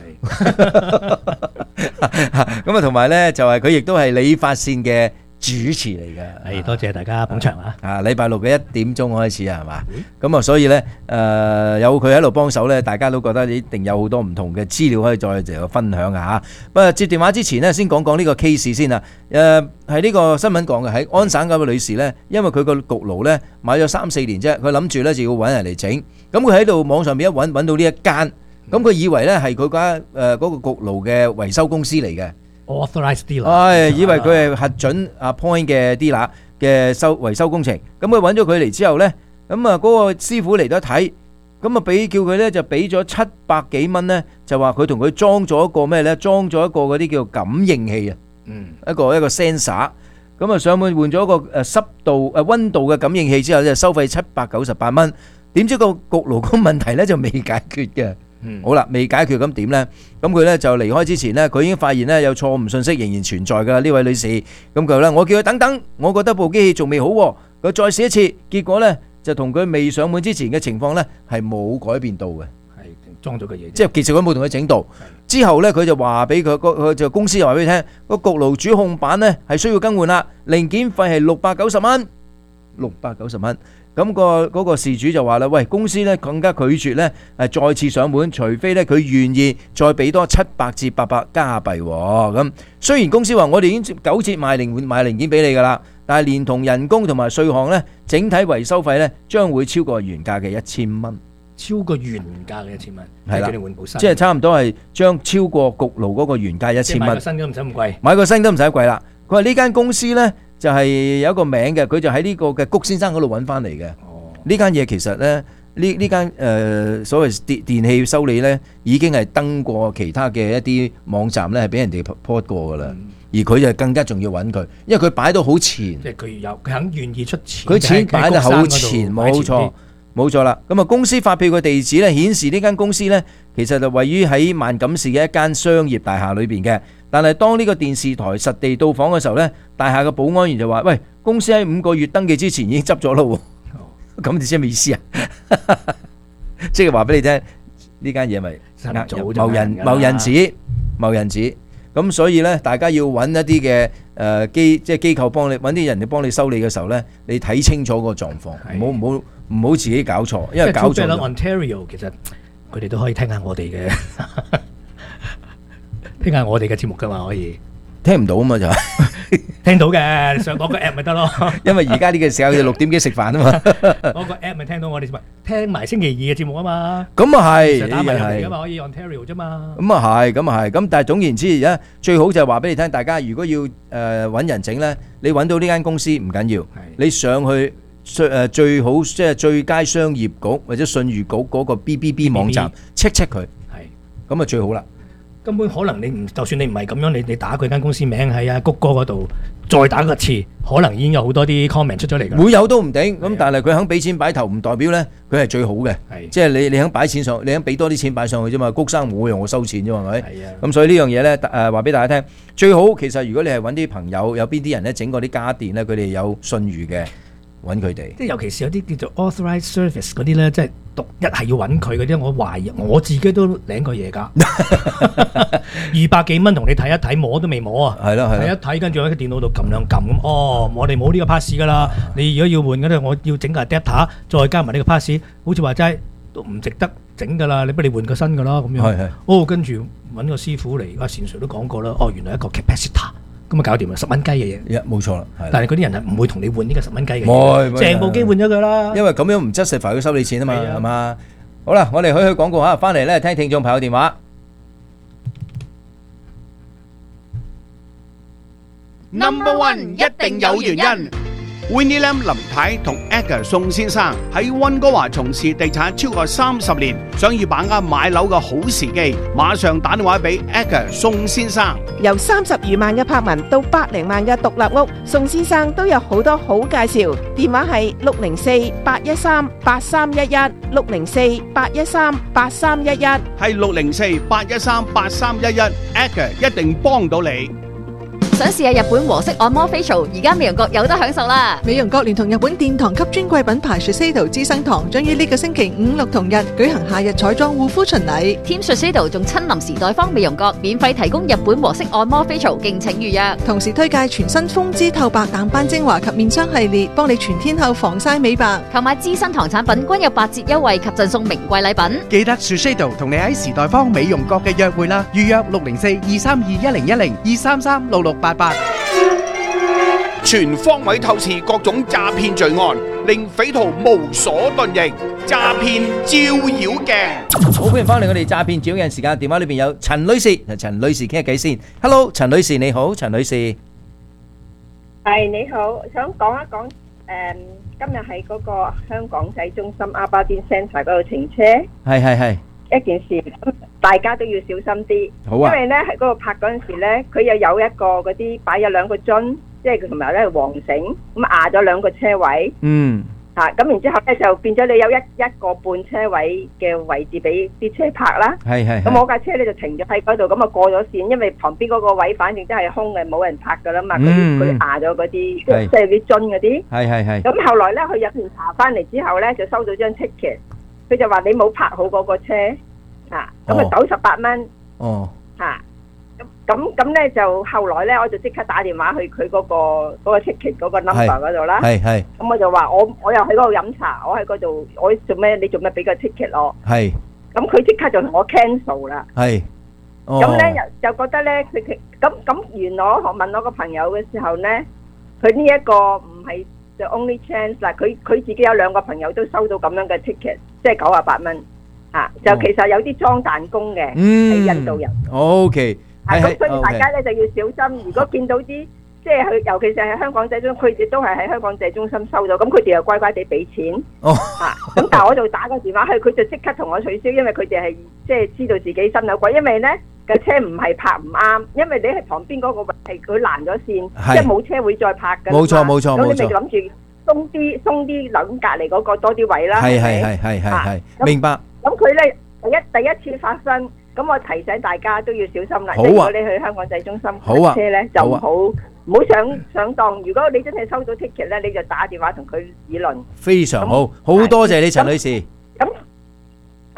咁啊同埋咧就係佢亦都係理髮線嘅主持嚟嘅， 係多謝大家捧場啊！ 啊，禮拜六嘅一點鐘開始啊，係嘛？咁啊，所以咧誒有佢喺度幫手咧，大家都覺得一定有好多唔同嘅資料可以再就分享啊嚇。不過接電話之前呢，先講講呢個 case 先啊。誒係呢個新聞講嘅，喺安省嗰個女士咧，因為佢個焗爐咧買咗三四年啫，佢諗住咧就要揾人嚟整，咁佢喺度網上面一揾揾到呢一間。咁佢以為咧係佢間誒嗰個焗爐嘅維修公司嚟嘅 ，authorized dealer， 係以為佢係核准阿 Point 嘅 dealer 嘅修維修工程。咁佢揾咗佢嚟之後咧，咁啊嗰個師傅嚟咗睇，咁啊俾叫佢咧就俾咗七百幾蚊咧，就話佢同佢裝咗一個咩咧？裝咗一個嗰啲叫感應器啊，嗯，一個一個 sensor。咁啊上門換咗一個誒濕度誒溫度嘅感應器之後，就收費七百九十八蚊。點知個焗爐個問題咧就未解決嘅。嗯、好啦，未解決咁點呢？咁佢呢就離開之前呢，佢已經發現呢有錯誤信息仍然存在噶啦。呢位女士，咁佢呢，我叫佢等等，我覺得部機器仲未好，佢再試一次，結果呢就同佢未上門之前嘅情況呢係冇改變到嘅， 係裝咗嘅嘢， 即係其實佢冇同佢整到。之後呢，佢就話俾佢佢就公司又話俾佢聽，個焗爐主控板呢係需要更換啦，零件費係六百九十蚊，六百九十蚊。咁個嗰個事主就話啦，喂，公司咧更加拒絕咧，係再次上門，除非咧佢願意再俾多七百至八百加幣。咁雖然公司話我哋已經九折賣零賣零件俾你噶啦，但係連同人工同埋稅項咧，整體維修費咧將會超過原價嘅一千蚊。 超過原價嘅一千蚊， 係啦，即係差唔多係將超過焗爐嗰個原價一千蚊。 買個新都唔使咁貴， 買個新都唔使貴啦。佢話呢間公司咧。就係有一個名嘅，佢就喺呢個嘅谷先生嗰度揾翻嚟嘅。呢間嘢其實咧，呢呢間誒所謂電電器修理咧，已經係登過其他嘅一啲網站咧，係俾人哋 report 過噶啦。嗯、而佢就更加仲要揾佢，因為佢擺到好前。 即係佢有佢肯願意出錢。 佢錢擺得好前，冇錯冇錯啦。咁啊，公司發票嘅地址咧，顯示呢間公司咧，其實就位於喺萬錦市嘅一間商業大廈裏邊嘅。但係當呢個電視台實地到訪嘅時候呢，大廈嘅保安員就話：喂，公司喺五個月登記之前已經執咗咯喎。咁你知咩意思啊？即係話俾你聽，呢間嘢咪呃謀人謀人子謀人子。 咁所以咧，大家要揾一啲嘅誒機，即係機構幫你揾啲人嚟幫你修理嘅時候咧，你睇清楚個狀況，唔好唔好唔好自己搞錯，因為搞錯。 Ontario 其實佢哋都可以聽下我哋嘅，聽下我哋嘅節目噶嘛，可以聽唔到啊嘛就係聽到嘅，上嗰個 app 咪得咯。 因為而家呢個時候六點幾食飯啊嘛， 嗰個 app 咪聽到我哋聽埋星期二嘅節目啊嘛。 咁啊係， 打埋入嚟噶嘛，可以 Ontario 啫嘛。 咁啊係，咁啊係，咁但係總言之，而家最好就係話俾你聽，大家如果要誒揾人整咧，你揾到呢間公司唔緊要，你上去誒最好即係最佳商業局或者信譽局嗰個 B B B 網站 check check 佢，係咁啊最好啦。 根本可能你唔，就算你唔係咁樣，你你打佢間公司名喺阿谷歌嗰度，再打個次，可能已經有好多啲 comment 出咗嚟㗎。 會有都唔定，咁但係佢肯俾錢擺頭，唔代表咧佢係最好嘅。即係你你肯擺錢上，你肯俾多啲錢擺上去啫嘛。谷生唔會用我收錢啫嘛，係咪？咁所以呢樣嘢咧，誒話俾大家聽，最好其實如果你係揾啲朋友，有邊啲人咧整嗰啲家電咧，佢哋有信譽嘅。揾佢哋， 即係尤其是有啲叫做 authorized service 嗰啲咧，即係獨一係要揾佢嗰啲，我懷疑我自己都領過嘢㗎，二百幾蚊同你睇一睇，摸都未摸啊， 係咯係， 睇一睇跟住喺個電腦度撳兩撳咁，哦，我哋冇呢個 pass 㗎啦，你如果要換嘅咧，我要整個 adapter，再加埋呢個 pass，好似話齋都唔值得整㗎啦，你不如換個新㗎啦咁樣，係係，哦跟住揾個師傅嚟，阿善 Sir 都講過啦，哦原來一個 capacitor。咁啊搞掂啦，十蚊雞嘅嘢， 冇錯啦。 但係嗰啲人係唔會同你換呢個十蚊雞嘅嘢， 成部機換咗佢啦。 因為咁樣唔 justify 佢收你錢啊嘛，係嘛？好啦，我哋去去廣告嚇，翻嚟咧聽聽眾朋友電話。 Number one 一定有原因。Winnie Lam 林太同 Edgar 宋先生喺溫哥華從事地產超過三十年，想要把握買樓嘅好時機，馬上打電話俾 Edgar 宋先生。 由三十餘萬嘅柏文到百零萬嘅獨立屋，宋先生都有好多好介紹。電話係六零四八一三八三一一，六零四八一三八三一一， 係六零四八一三八三一一 ，Edgar 一定幫到你。 想試下日本和式按摩 facial， 而家美容閣有得享受啦！ 美容閣連同日本殿堂級專櫃品牌 Shiseido 資生堂，將於呢個星期五六同日舉行夏日彩妝護膚巡禮。 Team Shiseido 仲親臨時代方美容閣，免費提供日本和式按摩 facial， 敬請預約。 同時推介全新風姿透白淡斑精華及面霜系列，幫你全天候防曬美白。 購買資生堂產品均有八折優惠及贈送名貴禮品。 記得 Shiseido 同你喺時代方美容閣嘅約會啦，預約六零四二三二一零一零二三三六六八八。 全方位透視各種詐騙罪案，令匪徒無所遁形。詐騙照妖鏡， 好歡迎翻嚟我哋詐騙照妖鏡時間，電話裏邊有陳女士，陳女士傾下偈先。Hello， 陳女士你好，陳女士。 係你好，想講一講誒，今日喺嗰個香港仔中心阿巴甸 Centre 嗰度停車。 係係係。 一件事，大家都要小心啲。 好啊。 因為咧喺嗰度拍嗰陣時咧，佢又有一個嗰啲擺咗兩個樽，即係同埋咧黃繩咁壓咗兩個車位。嗯。嚇咁然之後咧就變咗你有一一個半車位嘅位置俾啲車泊啦。係係。咁我架車咧就停咗喺嗰度，咁啊過咗線，因為旁邊嗰個位反正真係空嘅，冇人泊噶啦嘛。嗯。佢壓咗嗰啲即係即係啲樽嗰啲。係係係。咁後來咧佢入完查翻嚟之後咧，就收到張 ticket。佢就話你冇泊好嗰個車，啊，咁啊九十八蚊，哦，嚇，咁咁咁咧就後來咧我就即刻打電話去佢嗰個嗰個 ticket 嗰個 number 嗰度啦，係係，咁我就話我我又喺嗰度飲茶，我喺嗰度，我做咩你做咩俾個 ticket 我？係，咁佢即刻就同我 cancel 啦，係，咁咧又就覺得咧佢佢咁咁原來我問我個朋友嘅時候咧，佢呢一個唔係。就 only chance 嗱，佢佢自己有兩個朋友都收到咁樣嘅 ticket， 即係九啊八蚊，啊，就其實有啲裝彈弓嘅，係印度人。OK，係咁，所以大家咧就要小心。如果見到啲即係佢，尤其是係香港仔中心，佢哋都係喺香港仔中心收到，咁佢哋又乖乖地俾錢。哦，啊，咁但係我就打個電話去，佢就即刻同我取消，因為佢哋係即係知道自己心有鬼，因為咧架車唔係泊唔啱，因為你係旁邊嗰個位係佢攔咗線，即係冇車會再泊㗎。冇錯冇錯冇錯。咁你咪諗住鬆啲鬆啲諗隔離嗰個多啲位啦。係係係係係係，明白。咁佢咧第一第一次發生，咁我提醒大家都要小心啦。好啊。如果你去香港仔中心泊車咧，就唔好唔好上上當。如果你真係收到 ticket 咧，你就打電話同佢議論。非常好，好多謝你陳女士。咁啊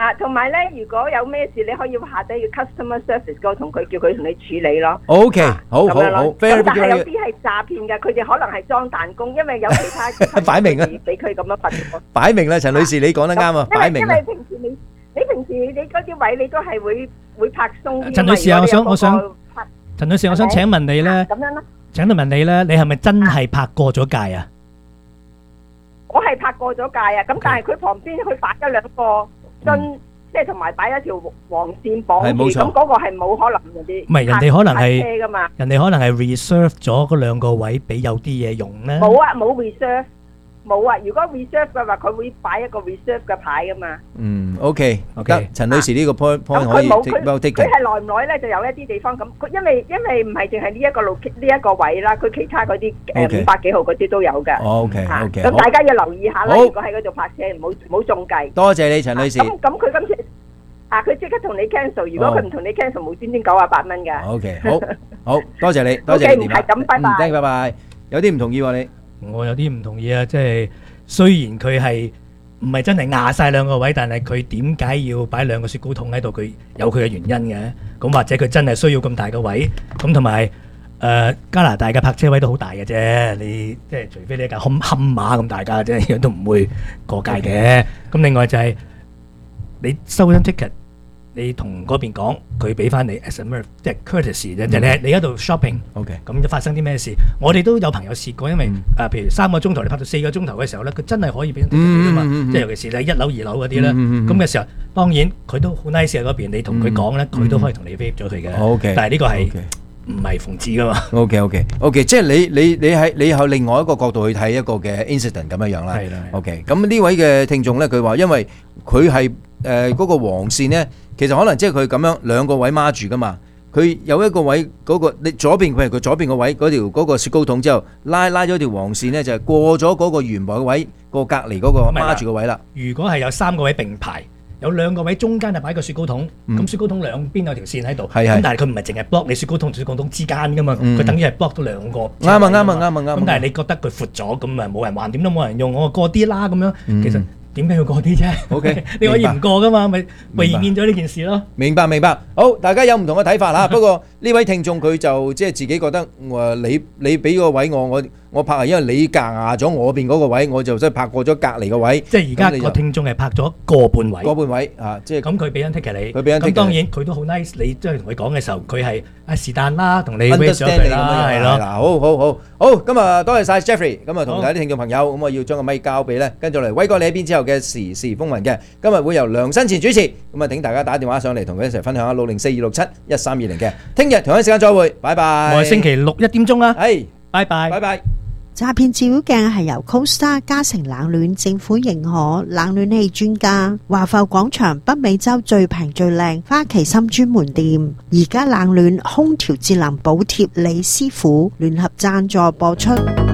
啊，同埋咧，如果有咩事，你可以下低要 customer service 嗰度同佢叫佢同你處理咯。 OK，好好好， 咁但係有啲係詐騙嘅，佢哋可能係裝彈弓，因為有其他擺明啊， 俾佢咁樣罰。 擺明啦，陳女士，你講得啱啊，擺明。 因為平時你你平時你嗰啲位你都係會會拍鬆啲。 陳女士啊，我想我想，陳女士，我想請問你咧， 咁樣啦， 請問你咧，你係咪真係拍過咗界啊？ 我係拍過咗界啊，咁但係佢旁邊佢擺咗兩個樽，即係同埋擺一條黃線綁住，咁嗰個係冇可能嗰啲。 唔係人哋可能係車噶嘛， 人哋可能係 reserve 咗嗰兩個位俾有啲嘢用咧。 冇啊，冇 reserve，冇啊。如果 reserve 嘅話，佢會擺一個 reserve 嘅牌噶嘛。 嗯 ，OK，得，陳女士呢個 point point 可以 take well taken。 佢係耐唔耐咧，就有一啲地方咁，佢因為因為唔係淨係呢一個路呢一個位啦，佢其他嗰啲誒五百幾號嗰啲都有嘅。 哦，OK，OK。 咁大家要留意下啦，如果喺嗰度泊車，唔好唔好中計。 多謝你，陳女士。 咁咁佢今次啊，佢即刻同你 cancel，如果佢唔同你 cancel，無端端九啊八蚊㗎。 OK，好，好多謝你，多謝你電話。 係咁，拜拜。 唔該，拜拜。有啲唔同意喎你。 我有啲唔同意啊，即係雖然佢係唔係真係壓晒兩個位，但係佢點解要擺兩個雪糕筒喺度？佢有佢嘅原因嘅。咁或者佢真係需要咁大個位，咁同埋誒加拿大嘅泊車位都好大嘅啫。你即係除非你一架冚冚馬咁大架啫，都唔會過界嘅。咁另外就係你收張 ticket。你同嗰邊講，佢俾翻你 as a merv，即係 courtesy 啫。就你你喺度 shopping，OK， 咁就發生啲咩事？我哋都有朋友試過，因為誒，譬如三個鐘頭你拍到四個鐘頭嘅時候咧，佢真係可以俾張 ticket 㗎嘛。即係尤其是你一樓、二樓嗰啲咧，咁嘅時候，當然佢都好 nice 喺嗰邊。你同佢講咧，佢都可以同你 waive 咗佢嘅。 OK， 但係呢個係唔係奉旨㗎嘛 ？OK，OK，OK，即係你你你喺你喺另外一個角度去睇一個嘅 incident 咁樣樣啦。係啦。OK，咁呢位嘅聽眾咧，佢話因為佢係誒嗰個黃線咧。其實可能即係佢咁樣兩個位孖住噶嘛，佢有一個位嗰個你左邊，譬如佢左邊個位嗰條嗰個雪糕筒之後拉拉咗條黃線咧，就係過咗嗰個原來嘅位過隔離嗰個孖住個位啦。 如果係有三個位並排，有兩個位中間就擺個雪糕筒，咁雪糕筒兩邊有條線喺度，咁但係佢唔係淨係 block 你雪糕筒同雪糕筒之間噶嘛，佢等於係 block 到兩個。啱啊啱啊啱啊啱啊！咁但係你覺得佢闊咗，咁啊冇人橫掂都冇人用，我過啲啦咁樣，其實。點解要過啲啫 ？OK， 你可以唔過噶嘛，咪避免咗呢件事咯。 明白明白，好，大家有唔同嘅睇法啦。不過呢位聽眾佢就即係自己覺得，誒你你俾個位我，我我拍係因為你夾壓咗我邊嗰個位，我就即係拍過咗隔離個位。 即係而家個聽眾係拍咗個半位。 個半位啊，即係咁佢俾張 ticket 你， 佢俾張 ticket。 咁當然佢都好 nice，你即係同佢講嘅時候，佢係啊是但啦，同你 wait 咗佢啦，係咯。 嗱，好好好好，今日多謝曬 Jeffrey，咁啊同大家啲聽眾朋友，咁我要將個咪交俾咧，跟住嚟威哥你喺邊之後嘅時事風雲嘅，今日會由梁新前主持，咁啊請大家打電話上嚟同佢一齊分享下六零四二六七一三二零嘅，聽日同一時間再會，拜拜。 我係星期六一點鐘啊， 係， 拜拜， 拜拜。 詐騙照妖鏡係由 Costa 嘉誠冷暖政府認可冷暖氣專家，華埠廣場北美洲最平最靚花旗參專門店，而家冷暖空調節能補貼李師傅聯合贊助播出。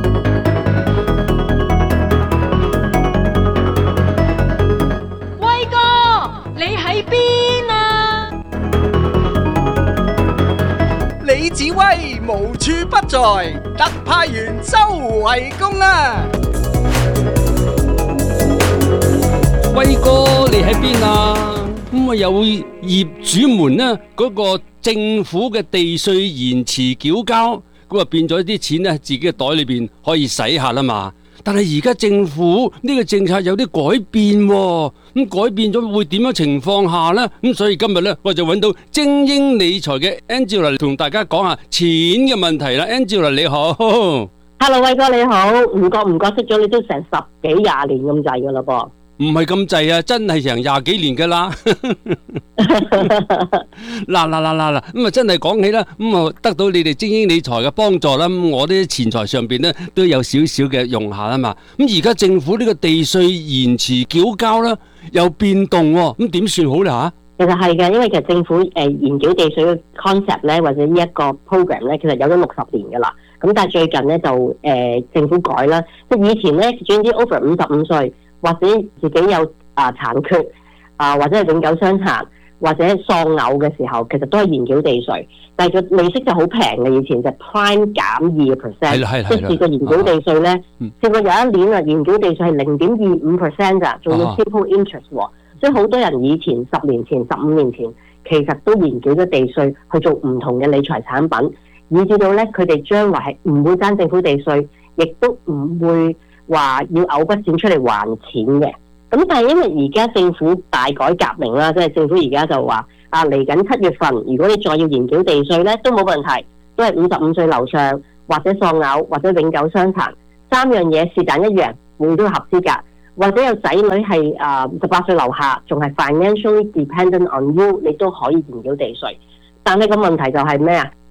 威哥，你喺邊啊？ 李子威無處不在，特派員周圍公啊！ 威哥，你喺邊啊？咁啊有業主們呢嗰個政府嘅地稅延遲繳交，咁啊變咗啲錢呢自己嘅袋裏邊可以使下啦嘛。但係而家政府呢個政策有啲改變喎，咁改變咗會點樣情況下呢？咁所以今日呢，我就揾到精英理財嘅 Angela 嚟同大家講下錢嘅問題啦。Angela 你好 ，Hello 威哥你好，唔覺唔覺識咗你都成十幾廿年咁滯噶啦噃。 唔係咁滯啊，真係成廿幾年噶啦。嗱嗱嗱嗱嗱，咁啊真係講起啦，咁啊得到你哋精英理財嘅幫助啦，咁我啲錢財上邊咧都有少少嘅用下啦嘛。咁而家政府呢個地稅延遲繳交啦，有變動喎，咁點算好咧嚇？ 其實係嘅，因為其實政府誒延繳地稅嘅 concept 咧，或者呢一個 program 咧，其實有咗六十年噶啦。咁但係最近咧就誒、呃、政府改啦，即係以前咧總之 over 五十五歲。或者自己有啊殘缺啊，或者係永久傷殘，或者喪偶嘅時候，其實都係延繳地稅，但係個利息就好平嘅。以前就 prime 減二個 percent， 即係個延繳地稅咧，試過有一年啊，延繳地稅係零點二五 percent 咋，仲要 simple interest 喎。 所以好多人以前十年前、十五年前其實都研究咗地稅去做唔同嘅理財產品，以至到咧佢哋將來係唔會爭政府地稅，亦都唔會話要嘔筆錢出嚟還錢嘅。咁但係因為而家政府大改革命啦，即係政府而家就話啊嚟緊七月份，如果你再要研究地稅咧，都冇問題，都係五十五歲樓上或者喪偶或者永久傷殘三樣嘢是但一樣，會都合資格。或者有仔女係誒十八歲樓下，仲係 financially dependent on you， 你都可以研究地稅。但係個問題就係咩啊？